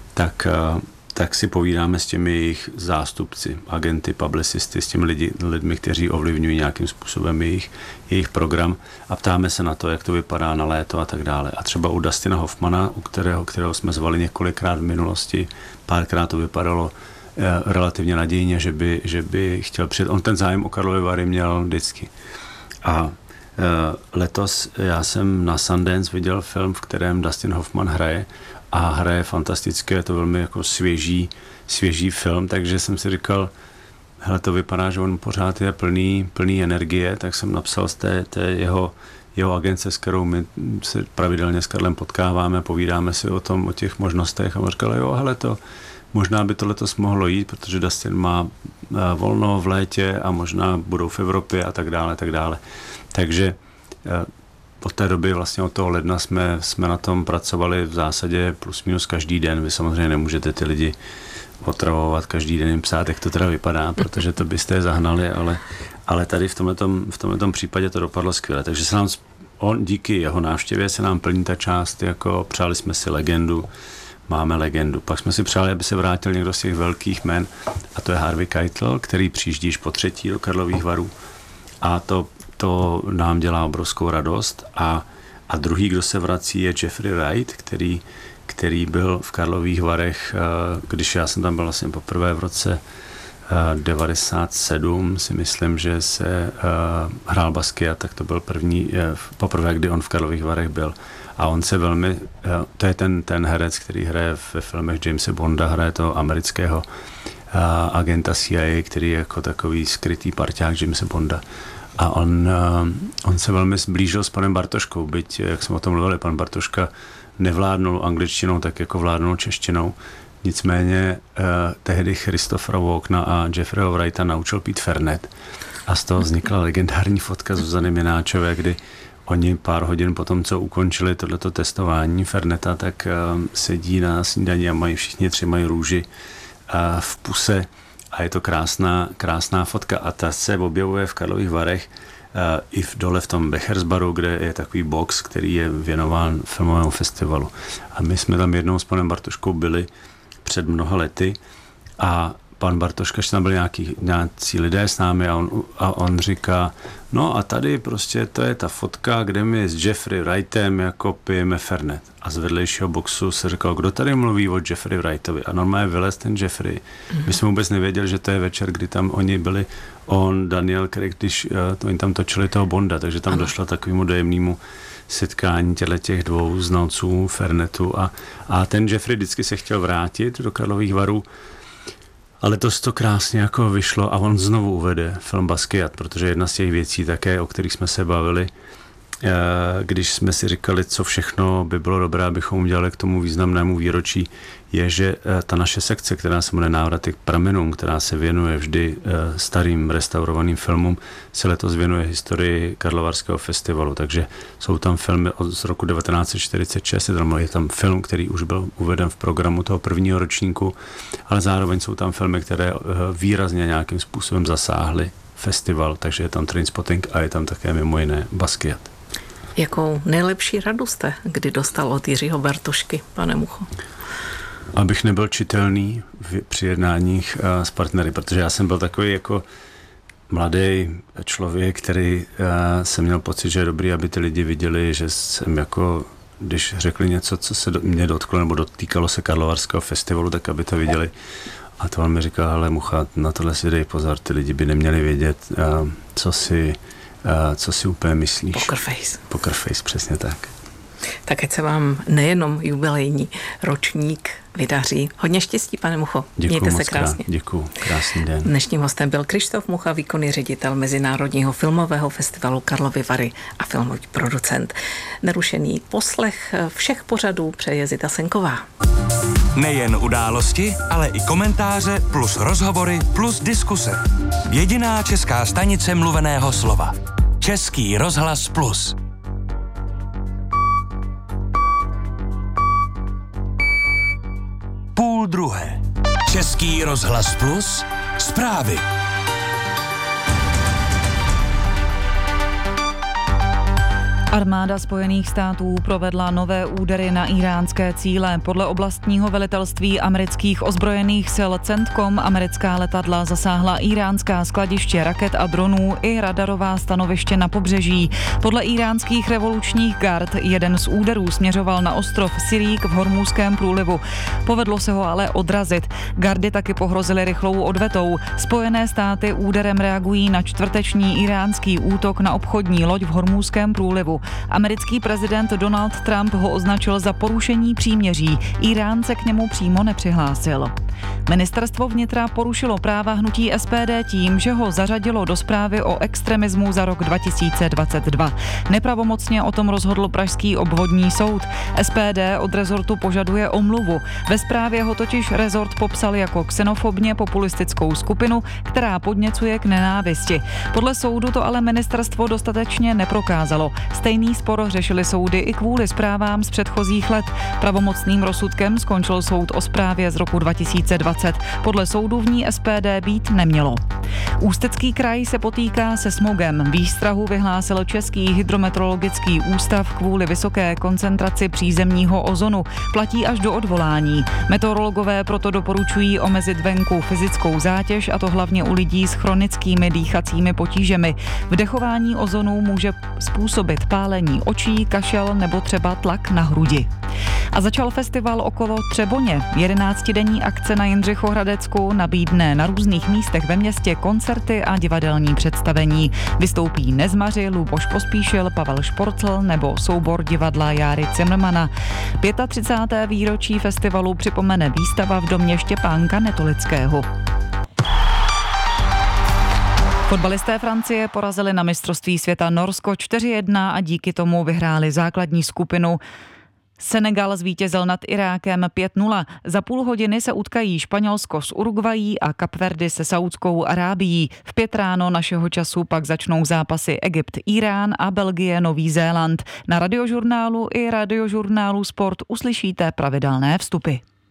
tak si povídáme s těmi jejich zástupci, agenty, publicisty, s těmi lidmi, kteří ovlivňují nějakým způsobem jejich program a ptáme se na to, jak to vypadá na léto a tak dále. A třeba u Dustina Hoffmana, u kterého jsme zvali několikrát v minulosti, párkrát to vypadalo relativně nadějně, že by chtěl přijet. On ten zájem o Karlovy Vary měl vždycky. A letos já jsem na Sundance viděl film, v kterém Dustin Hoffman hraje a hraje fantasticky, je to velmi jako svěží film, takže jsem si říkal, hele, to vypadá, že on pořád je plný energie, tak jsem napsal z té jeho agence, s kterou my se pravidelně s Karlem potkáváme, povídáme si o těch možnostech a on říkal, jo, hele, možná by to letos mohlo jít, protože Dustin má volno v létě a možná budou v Evropě a tak dále, tak dále. Takže od té doby, vlastně od toho ledna jsme na tom pracovali v zásadě plus minus každý den. Vy samozřejmě nemůžete ty lidi otravovat, každý den jim psát, jak to teda vypadá, protože to byste je zahnali, ale tady v tomhletom případě to dopadlo skvěle. Takže se nám díky jeho návštěvě se nám plní ta část, jako přáli jsme si legendu, máme legendu. Pak jsme si přáli, aby se vrátil někdo z těch velkých jmen a to je Harvey Keitel, který přijíždí již po 3. do Karlových Varů a to nám dělá obrovskou radost a druhý, kdo se vrací, je Jeffrey Wright, který byl v Karlových Varech, když já jsem tam byl vlastně poprvé v roce 97 si myslím, že se hrál Basquiat, tak to byl poprvé, kdy on v Karlových Varech byl. A on se velmi, to je ten herec, který hraje ve filmech Jamese Bonda, hraje toho amerického agenta CIA, který je jako takový skrytý parťák Jamese Bonda. A on se velmi zblížil s panem Bartoškou, byť, jak jsme o tom mluvili, pan Bartoška nevládnul angličtinou, tak jako vládnul češtinou. Nicméně tehdy Christophera Walkena a Jeffreyho Wrighta naučil pít Fernet. A z toho vznikla legendární fotka Zuzany Mináčové, kdy oni pár hodin potom, co ukončili tohleto testování Ferneta, tak sedí na snídani a všichni tři mají růži v puse a je to krásná fotka a ta se objevuje v Karlových Varech i dole v tom Bechersbaru, kde je takový box, který je věnován filmovému festivalu. A my jsme tam jednou s panem Bartoškou byli před mnoha lety a pan Bartoška, že tam byli nějací lidé s námi a on říká, no a tady prostě to je ta fotka, kde my s Jeffrey Wrightem jako pijeme Fernet. A z vedlejšího boxu se říkal, kdo tady mluví o Jeffrey Wrightovi. A normálně vylez ten Jeffrey. My jsme vůbec nevěděli, že to je večer, kdy tam oni byli, on, Daniel Craig, když oni tam točili toho Bonda, takže tam došlo takovému dojemnému setkání těch dvou znalců Fernetu a ten Jeffrey vždycky se chtěl vrátit do Karlových Varů, ale to krásně jako vyšlo a on znovu uvede film Basquiat, protože jedna z těch věcí také, o kterých jsme se bavili, když jsme si říkali, co všechno by bylo dobré, abychom udělali k tomu významnému výročí, je, že ta naše sekce, která se jmenuje Návraty k pramenům, která se věnuje vždy starým restaurovaným filmům, se letos věnuje historii Karlovarského festivalu, takže jsou tam filmy z roku 1946, je tam film, který už byl uveden v programu toho prvního ročníku, ale zároveň jsou tam filmy, které výrazně nějakým způsobem zasáhly festival, takže je tam Trainspotting a je tam také mimo jiné Basquiat. Jakou nejlepší radu jste kdy dostal od Jiřího Bartošky, pane Mucho? Abych nebyl čitelný při jednáních s partnery, protože já jsem byl takový jako mladý člověk, který jsem měl pocit, že je dobrý, aby ty lidi viděli, že jsem jako, když řekli něco, co se mě dotklo nebo dotýkalo se Karlovarského festivalu, tak aby to viděli. A to on mi říkal, hele Mucha, na tohle si dej pozor, ty lidi by neměli vědět, co si úplně myslíš. Poker face, přesně tak. Tak ať se vám nejenom jubilejní ročník vydaří. Hodně štěstí, pane Mucho. Mějte se krásně. Děkuju, krásný den. Dnešním hostem byl Krištof Mucha, výkonný ředitel Mezinárodního filmového festivalu Karlovy Vary a filmový producent. Nerušený poslech všech pořadů přeje Zita Senková. Nejen události, ale i komentáře plus rozhovory plus diskuse. Jediná česká stanice mluveného slova. Český rozhlas Plus. Půl druhé. Český rozhlas Plus. Zprávy. Armáda Spojených států provedla nové údery na íránské cíle. Podle oblastního velitelství amerických ozbrojených sil CENTCOM americká letadla zasáhla iránská skladiště raket a dronů i radarová stanoviště na pobřeží. Podle iránských revolučních gard jeden z úderů směřoval na ostrov Sirík v Hormúzském průlivu. Povedlo se ho ale odrazit. Gardy taky pohrozily rychlou odvetou. Spojené státy úderem reagují na čtvrteční iránský útok na obchodní loď v Hormúzském průlivu. Americký prezident Donald Trump ho označil za porušení příměří. Irán se k němu přímo nepřihlásil. Ministerstvo vnitra porušilo práva hnutí SPD tím, že ho zařadilo do zprávy o extremismu za rok 2022. Nepravomocně o tom rozhodl pražský obvodní soud. SPD od rezortu požaduje omluvu. Ve zprávě ho totiž rezort popsal jako xenofobně populistickou skupinu, která podněcuje k nenávisti. Podle soudu to ale ministerstvo dostatečně neprokázalo. Stejný spor řešili soudy i kvůli zprávám z předchozích let. Pravomocným rozsudkem skončil soud o zprávě z roku 2020. Podle soudu v ní SPD být nemělo. Ústecký kraj se potýká se smogem. Výstrahu vyhlásil Český hydrometeorologický ústav kvůli vysoké koncentraci přízemního ozonu. Platí až do odvolání. Meteorologové proto doporučují omezit venku fyzickou zátěž, a to hlavně u lidí s chronickými dýchacími potížemi. Vdechování ozonu může způsobit pálení očí, kašel nebo třeba tlak na hrudi. A začal festival Okolo Třeboně. 11denní akce na Jindřichohradecku nabídne na různých místech ve městě koncerty a divadelní představení. Vystoupí Nezmaři, Luboš Pospíšil, Pavel Šporcl nebo soubor divadla Járy Cimrmana. 35. výročí festivalu připomene výstava v domě Štěpánka Netolického. Fotbalisté Francie porazili na mistrovství světa Norsko 4-1 a díky tomu vyhráli základní skupinu. Senegal zvítězil nad Irákem 5-0. Za půl hodiny se utkají Španělsko s Uruguayí a Kapverdy se Saudskou Arábií. V 5 ráno našeho času pak začnou zápasy Egypt, Irán a Belgie, Nový Zéland. Na Radiožurnálu i Radiožurnálu Sport uslyšíte pravidelné vstupy.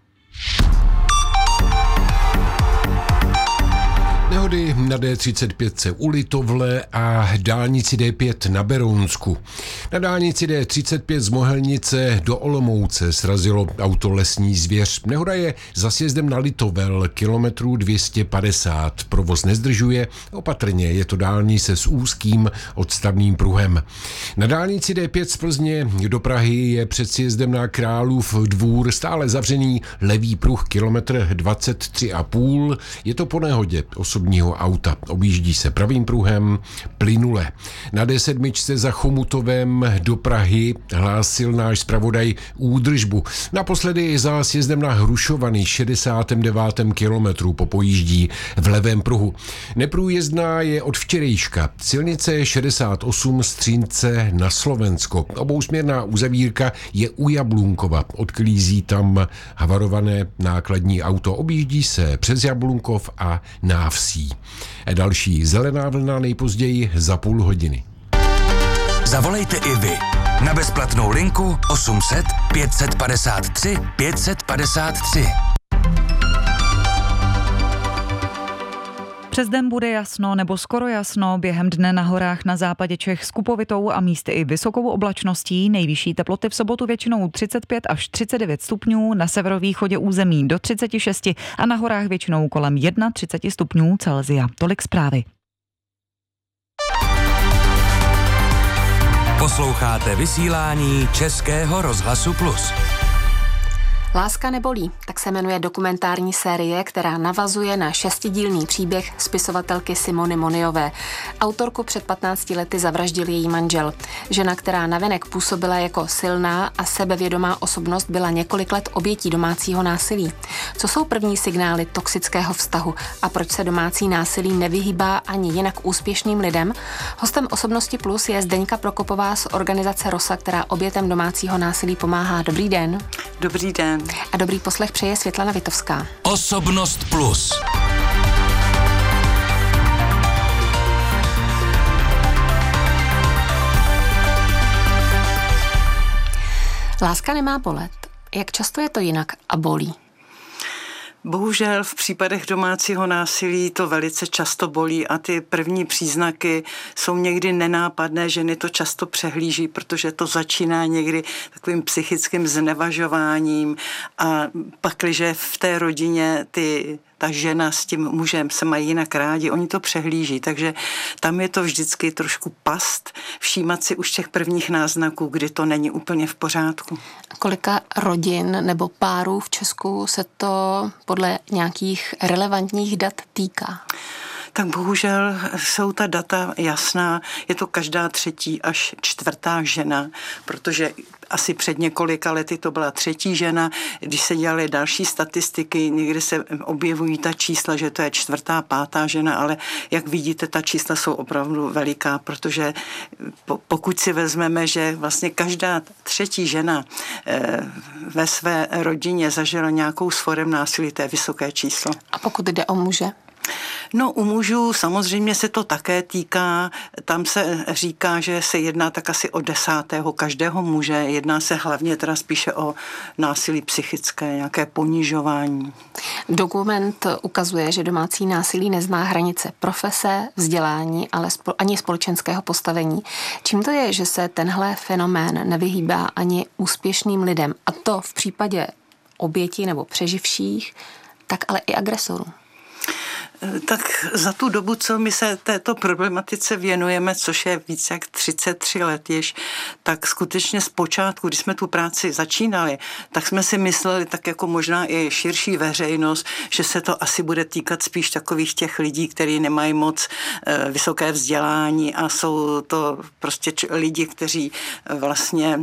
Nehody na D35 u Litovle a dálnici D5 na Berounsku. Na dálnici D35 z Mohelnice do Olomouce srazilo auto lesní zvěř. Nehoda je za sjezdem na Litovel, kilometrů 250. Provoz nezdržuje, opatrně je to dálnice s úzkým odstavným pruhem. Na dálnici D5 z Plzně do Prahy je před sjezdem na Králův Dvůr stále zavřený levý pruh kilometr 23,5. Je to po nehodě osobního auta. Objíždí se pravým pruhem plynule. Na D7 za Chomutovem do Prahy hlásil náš zpravodaj údržbu. Naposledy za sjezdem na Hrušovany 69. kilometru popojíždí v levém pruhu. Neprůjezdná je od včerejška. Silnice 68 Střínce na Slovensko. Obousměrná uzavírka je u Jablunkova. Odklízí tam havarované nákladní auto. Objíždí se přes Jablunkov a Návsí. Další zelená vlna nejpozději za půl hodiny. Zavolejte i vy na bezplatnou linku 800 553 553. Přes den bude jasno nebo skoro jasno, během dne na horách na západě Čech s kupovitou a místy i vysokou oblačností, nejvyšší teploty v sobotu většinou 35 až 39 stupňů, na severovýchodě území do 36 a na horách většinou kolem 31 stupňů Celsia. Tolik zprávy. Posloucháte vysílání Českého rozhlasu Plus. Láska nebolí, tak se jmenuje dokumentární série, která navazuje na 6dílný příběh spisovatelky Simony Moniové. Autorku před 15 lety zavraždil její manžel. Žena, která navenek působila jako silná a sebevědomá osobnost, byla několik let obětí domácího násilí. Co jsou první signály toxického vztahu a proč se domácí násilí nevyhýbá ani jinak úspěšným lidem? Hostem Osobnosti Plus je Zdeňka Prokopová z organizace ROSA, která obětem domácího násilí pomáhá. Dobrý den. Dobrý den. A dobrý poslech přeje Světlana Vitovská. Osobnost Plus. Láska nemá bolet. Jak často je to jinak a bolí? Bohužel v případech domácího násilí to velice často bolí a ty první příznaky jsou někdy nenápadné, ženy to často přehlíží, protože to začíná někdy takovým psychickým znevažováním a pakliže v té rodině ta žena s tím mužem se mají jinak rádi, oni to přehlíží, takže tam je to vždycky trošku past, všímat si už těch prvních náznaků, kdy to není úplně v pořádku. Kolika rodin nebo párů v Česku se to podle nějakých relevantních dat týká? Tak bohužel jsou ta data jasná, je to každá 3. až 4. žena, protože asi před několika lety to byla 3. žena, když se dělaly další statistiky, někdy se objevují ta čísla, že to je 4., 5. žena, ale jak vidíte, ta čísla jsou opravdu veliká, protože pokud si vezmeme, že vlastně každá 3. žena ve své rodině zažila nějakou s forem násilí, to je vysoké číslo. A pokud jde o muže? No u mužů samozřejmě se to také týká, tam se říká, že se jedná tak asi o 10. každého muže, jedná se hlavně teda spíše o násilí psychické, nějaké ponižování. Dokument ukazuje, že domácí násilí nezná hranice profese, vzdělání, ale ani společenského postavení. Čím to je, že se tenhle fenomén nevyhýbá ani úspěšným lidem, a to v případě obětí nebo přeživších, tak ale i agresorů? Tak za tu dobu, co my se této problematice věnujeme, což je více jak 33 let již, tak skutečně zpočátku, když jsme tu práci začínali, tak jsme si mysleli, tak jako možná i širší veřejnost, že se to asi bude týkat spíš takových těch lidí, kteří nemají moc vysoké vzdělání a jsou to prostě lidi, kteří vlastně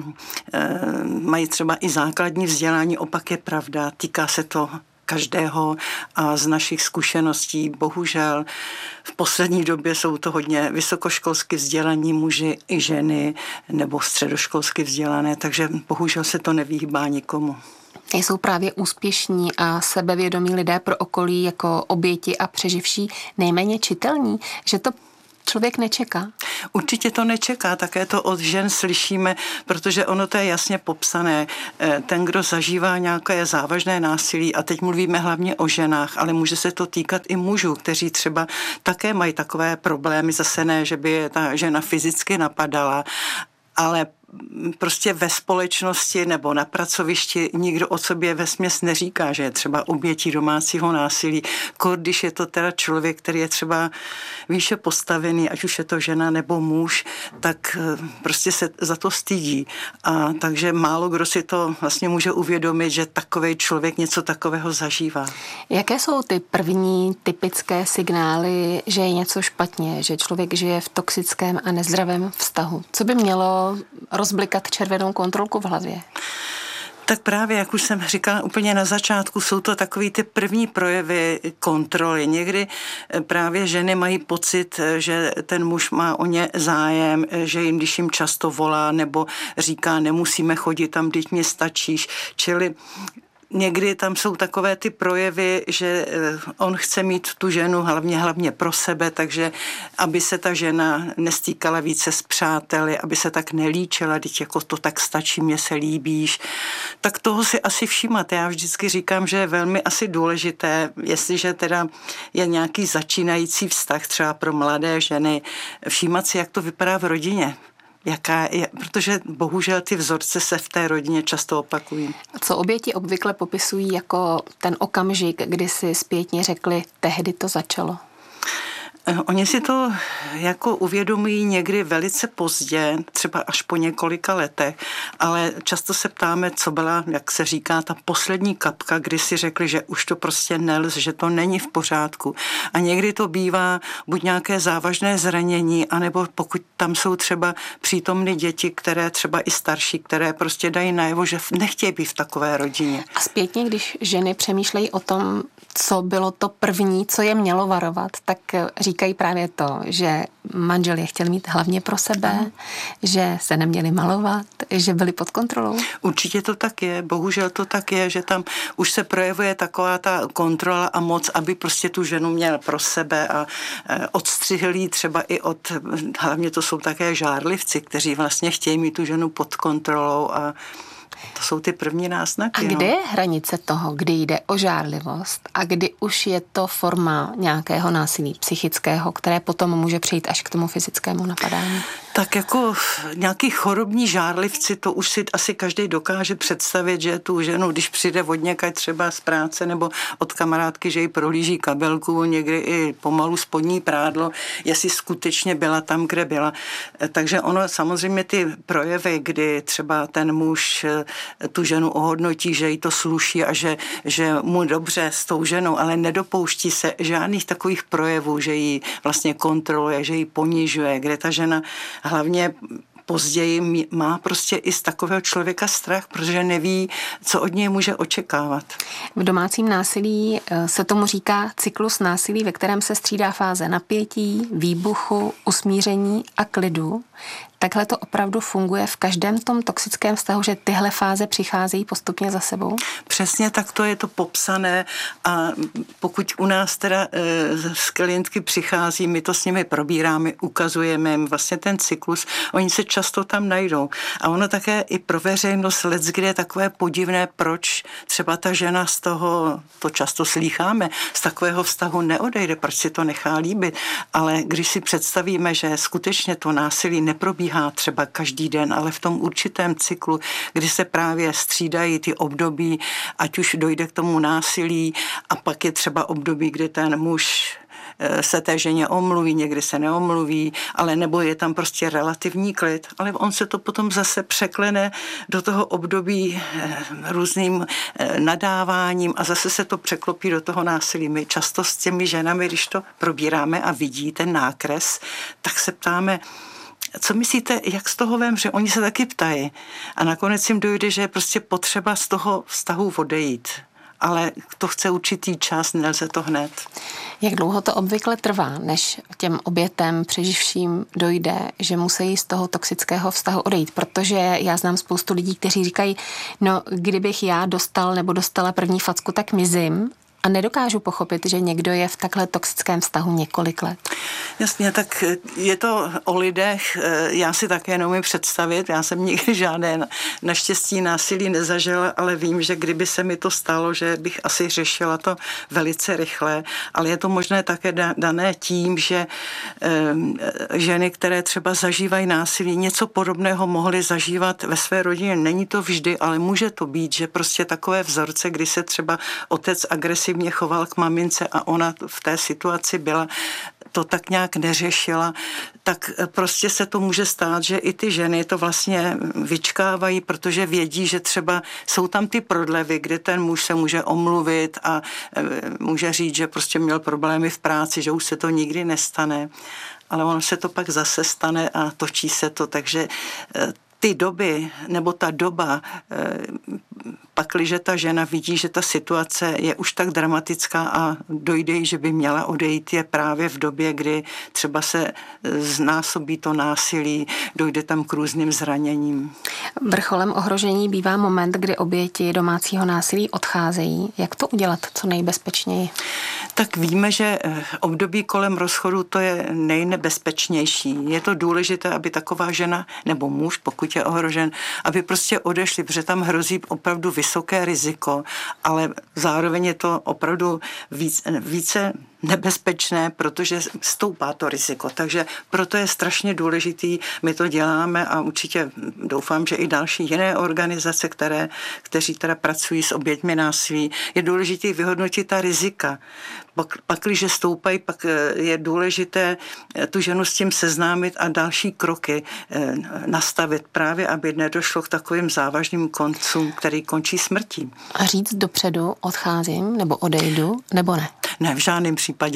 mají třeba i základní vzdělání. Opak je pravda, týká se to každého a z našich zkušeností bohužel v poslední době jsou to hodně vysokoškolsky vzdělaní muži i ženy nebo středoškolsky vzdělané, takže bohužel se to nevyhýbá nikomu. Jsou právě úspěšní a sebevědomí lidé pro okolí jako oběti a přeživší nejméně čitelní, že to člověk nečeká? Určitě to nečeká, také to od žen slyšíme, protože ono to je jasně popsané. Ten, kdo zažívá nějaké závažné násilí, a teď mluvíme hlavně o ženách, ale může se to týkat i mužů, kteří třeba také mají takové problémy, zase ne, že by je ta žena fyzicky napadala, ale prostě ve společnosti nebo na pracovišti nikdo o sobě vesměs neříká, že je třeba obětí domácího násilí. Když je to teda člověk, který je třeba výše postavený, ať už je to žena nebo muž, tak prostě se za to stydí. A takže málo kdo si to vlastně může uvědomit, že takovej člověk něco takového zažívá. Jaké jsou ty první typické signály, že je něco špatně, že člověk žije v toxickém a nezdravém vztahu? Co by mělo rozblikat červenou kontrolku v hlavě? Tak právě, jak už jsem říkala úplně na začátku, jsou to takový ty první projevy kontroly. Někdy právě ženy mají pocit, že ten muž má o ně zájem, že jim, když jim často volá nebo říká, nemusíme chodit tam, vždyť mě stačíš. Čili někdy tam jsou takové ty projevy, že on chce mít tu ženu hlavně pro sebe, takže aby se ta žena nestýkala více s přáteli, aby se tak nelíčila, teď jako to tak stačí, mě se líbíš. Tak toho si asi všímat. Já vždycky říkám, že je velmi asi důležité, jestliže teda je nějaký začínající vztah třeba pro mladé ženy, všímat si, jak to vypadá v rodině. Protože bohužel ty vzorce se v té rodině často opakují. Co oběti obvykle popisují jako ten okamžik, kdy si zpětně řekli, tehdy to začalo? Oni si to jako uvědomují někdy velice pozdě, třeba až po několika letech, ale často se ptáme, co byla, jak se říká, ta poslední kapka, kdy si řekli, že už to prostě nelze, že to není v pořádku. A někdy to bývá buď nějaké závažné zranění, anebo pokud tam jsou třeba přítomny děti, které třeba i starší, které prostě dají najevo, že nechtějí být v takové rodině. A zpětně, když ženy přemýšlejí o tom, co bylo to první, co je mělo varovat, tak říkají právě to, že manžel je chtěl mít hlavně pro sebe, že se neměli malovat, že byli pod kontrolou. Určitě to tak je, bohužel to tak je, že tam už se projevuje taková ta kontrola a moc, aby prostě tu ženu měl pro sebe a odstřihl jí třeba i od, hlavně to jsou také žárlivci, kteří vlastně chtějí mít tu ženu pod kontrolou a to jsou ty první náznaky. A kde je hranice toho, kdy jde o žárlivost a kdy už je to forma nějakého násilí psychického, které potom může přejít až k tomu fyzickému napadání? Tak jako nějaký chorobní žárlivci, to už si asi každý dokáže představit, že tu ženu, když přijde od někaď třeba z práce nebo od kamarádky, že jí prohlíží kabelku, někdy i pomalu spodní prádlo, jestli skutečně byla tam, kde byla. Takže ono samozřejmě ty projevy, kdy třeba ten muž tu ženu ohodnotí, že jí to sluší a že mu dobře s tou ženou, ale nedopouští se žádných takových projevů, že ji vlastně kontroluje, že ji ponižuje, kde ta žena hlavně později má prostě i z takového člověka strach, protože neví, co od něj může očekávat. V domácím násilí se tomu říká cyklus násilí, ve kterém se střídá fáze napětí, výbuchu, usmíření a klidu. Takhle to opravdu funguje v každém tom toxickém vztahu, že tyhle fáze přicházejí postupně za sebou? Přesně tak to je to popsané a pokud u nás teda z klientky přichází, my to s nimi probíráme, ukazujeme jim vlastně ten cyklus, oni se často tam najdou. A ono také i pro veřejnost leckdy je takové podivné, proč třeba ta žena z toho, to často slýcháme, z takového vztahu neodejde, proč si to nechá líbit. Ale když si představíme, že skutečně to násilí neprobíhá třeba každý den, ale v tom určitém cyklu, kdy se právě střídají ty období, ať už dojde k tomu násilí a pak je třeba období, kdy ten muž se té ženě omluví, někdy se neomluví, ale nebo je tam prostě relativní klid, ale on se to potom zase překlene do toho období různým nadáváním a zase se to překlopí do toho násilí. My často s těmi ženami, když to probíráme a vidí ten nákres, tak se ptáme, co myslíte, jak z toho vem, že oni se taky ptají. A nakonec jim dojde, že je prostě potřeba z toho vztahu odejít. Ale to chce určitý čas, nelze to hned. Jak dlouho to obvykle trvá, než těm obětem přeživším dojde, že musí z toho toxického vztahu odejít? Protože já znám spoustu lidí, kteří říkají, no kdybych já dostal nebo dostala první facku, tak mizím. A nedokážu pochopit, že někdo je v takhle toxickém vztahu několik let. Jasně, tak je to o lidech, já si také neumím představit, já jsem nikdy žádné naštěstí násilí nezažila, ale vím, že kdyby se mi to stalo, že bych asi řešila to velice rychle, ale je to možné také dané tím, že ženy, které třeba zažívají násilí, něco podobného mohly zažívat ve své rodině. Není to vždy, ale může to být, že prostě takové vzorce, kdy se třeba otec agresivně choval k mamince a ona v té situaci byla, to tak nějak neřešila, tak prostě se to může stát, že i ty ženy to vlastně vyčkávají, protože vědí, že třeba jsou tam ty prodlevy, kde ten muž se může omluvit a může říct, že prostě měl problémy v práci, že už se to nikdy nestane, ale ono se to pak zase stane a točí se to, takže ty doby, nebo ta doba, pakliže ta žena vidí, že ta situace je už tak dramatická a dojde jí, že by měla odejít, je právě v době, kdy třeba se znásobí to násilí, dojde tam k různým zraněním. Vrcholem ohrožení bývá moment, kdy oběti domácího násilí odcházejí. Jak to udělat co nejbezpečněji? Tak víme, že období kolem rozchodu to je nejnebezpečnější. Je to důležité, aby taková žena nebo muž, pokud je ohrožen, aby prostě odešli, protože tam hrozí opravdu vysoké riziko, ale zároveň je to opravdu více nebezpečné, protože stoupá to riziko. Takže proto je strašně důležitý, my to děláme a určitě doufám, že i další jiné organizace, kteří teda pracují s oběťmi násilí, je důležité vyhodnotit ta rizika. Pak, když stoupají, pak je důležité tu ženu s tím seznámit a další kroky nastavit právě, aby nedošlo k takovým závažným koncům, který končí smrtí. A říct dopředu, odcházím, nebo odejdu, nebo ne? Ne, v žádném případě.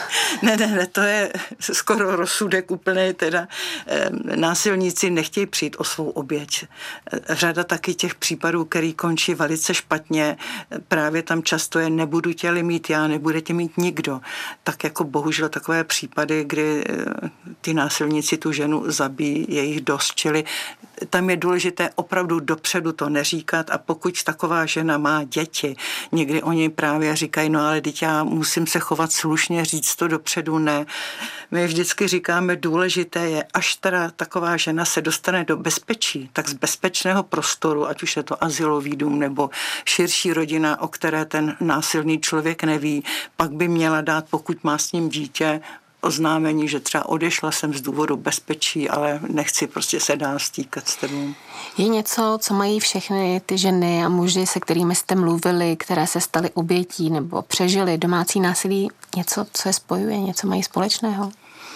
Ne, to je skoro rozsudek úplně, teda násilníci nechtějí přijít o svou oběť. Řada taky těch případů, který končí velice špatně, právě tam často je nebudu tě mít já, nebude tě mít nikdo. Tak jako bohužel takové případy, kdy ty násilníci tu ženu zabíjí, je jich dost, čili tam je důležité opravdu dopředu to neříkat a pokud taková žena má děti, někdy oni právě říkají, no ale teď já musím se chovat slušně, říct to dopředu, ne. My vždycky říkáme, důležité je, až teda taková žena se dostane do bezpečí, tak z bezpečného prostoru, ať už je to azylový dům nebo širší rodina, o které ten násilný člověk neví, pak by měla dát, pokud má s ním dítě, oznámení, že třeba odešla jsem z důvodu bezpečí, ale nechci prostě se dál stýkat s tebou. Je něco, co mají všechny ty ženy a muži, se kterými jste mluvili, které se staly obětí nebo přežili domácí násilí, něco, co je spojuje, něco mají společného?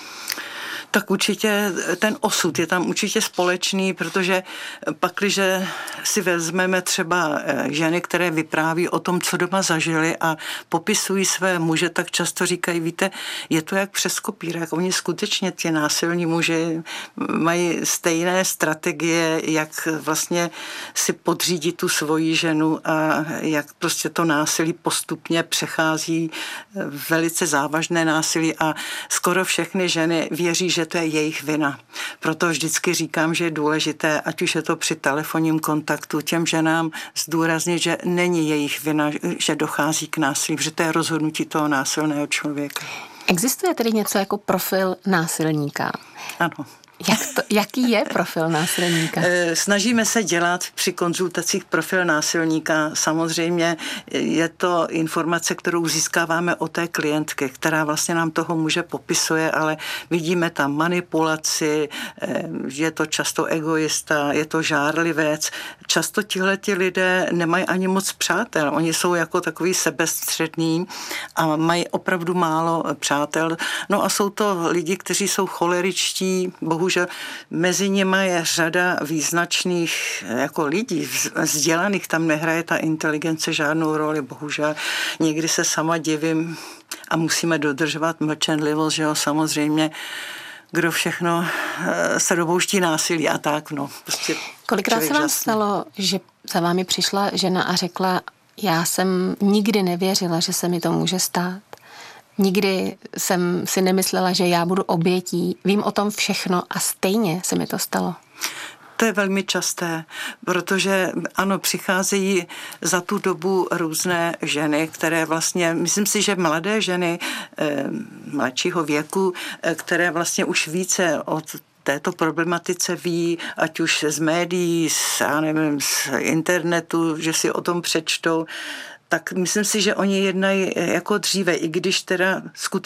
Tak určitě ten osud je tam určitě společný, protože pakliže si vezmeme třeba ženy, které vypráví o tom, co doma zažili a popisují své muže, tak často říkají, víte, je to jak přes kopírák. Oni skutečně ti násilní muži mají stejné strategie, jak vlastně si podřídit tu svoji ženu a jak prostě to násilí postupně přechází velice závažné násilí a skoro všechny ženy věří, že to je jejich vina. Proto vždycky říkám, že je důležité, ať už je to při telefonním kontaktu, těm ženám zdůraznit, že není jejich vina, že dochází k násilí, že to je rozhodnutí toho násilného člověka. Existuje tedy něco jako profil násilníka? Ano. Jaký je profil násilníka? Snažíme se dělat při konzultacích profil násilníka. Samozřejmě je to informace, kterou získáváme od té klientky, která vlastně nám toho muže popisuje, ale vidíme tam manipulaci, je to často egoista, je to žárlivec. Často tihleti lidé nemají ani moc přátel. Oni jsou jako takový sebestřední a mají opravdu málo přátel. No a jsou to lidi, kteří jsou choleričtí, bohužel mezi nimi je řada význačných jako lidí, vzdělaných, tam nehraje ta inteligence žádnou roli, bohužel. Někdy se sama divím a musíme dodržovat mlčenlivost, že jo, samozřejmě, kdo všechno se dopouští násilí a tak, no. Prostě kolikrát se vám stalo, že za vámi přišla žena a řekla, já jsem nikdy nevěřila, že se mi to může stát. Nikdy jsem si nemyslela, že já budu obětí. Vím o tom všechno a stejně se mi to stalo. To je velmi časté, protože ano, přicházejí za tu dobu různé ženy, které vlastně, myslím si, že mladé ženy mladšího věku, které vlastně už více od této problematice ví, ať už z médií, z internetu, že si o tom přečtou, tak myslím si, že oni jednají jako dříve, i když teda skutečně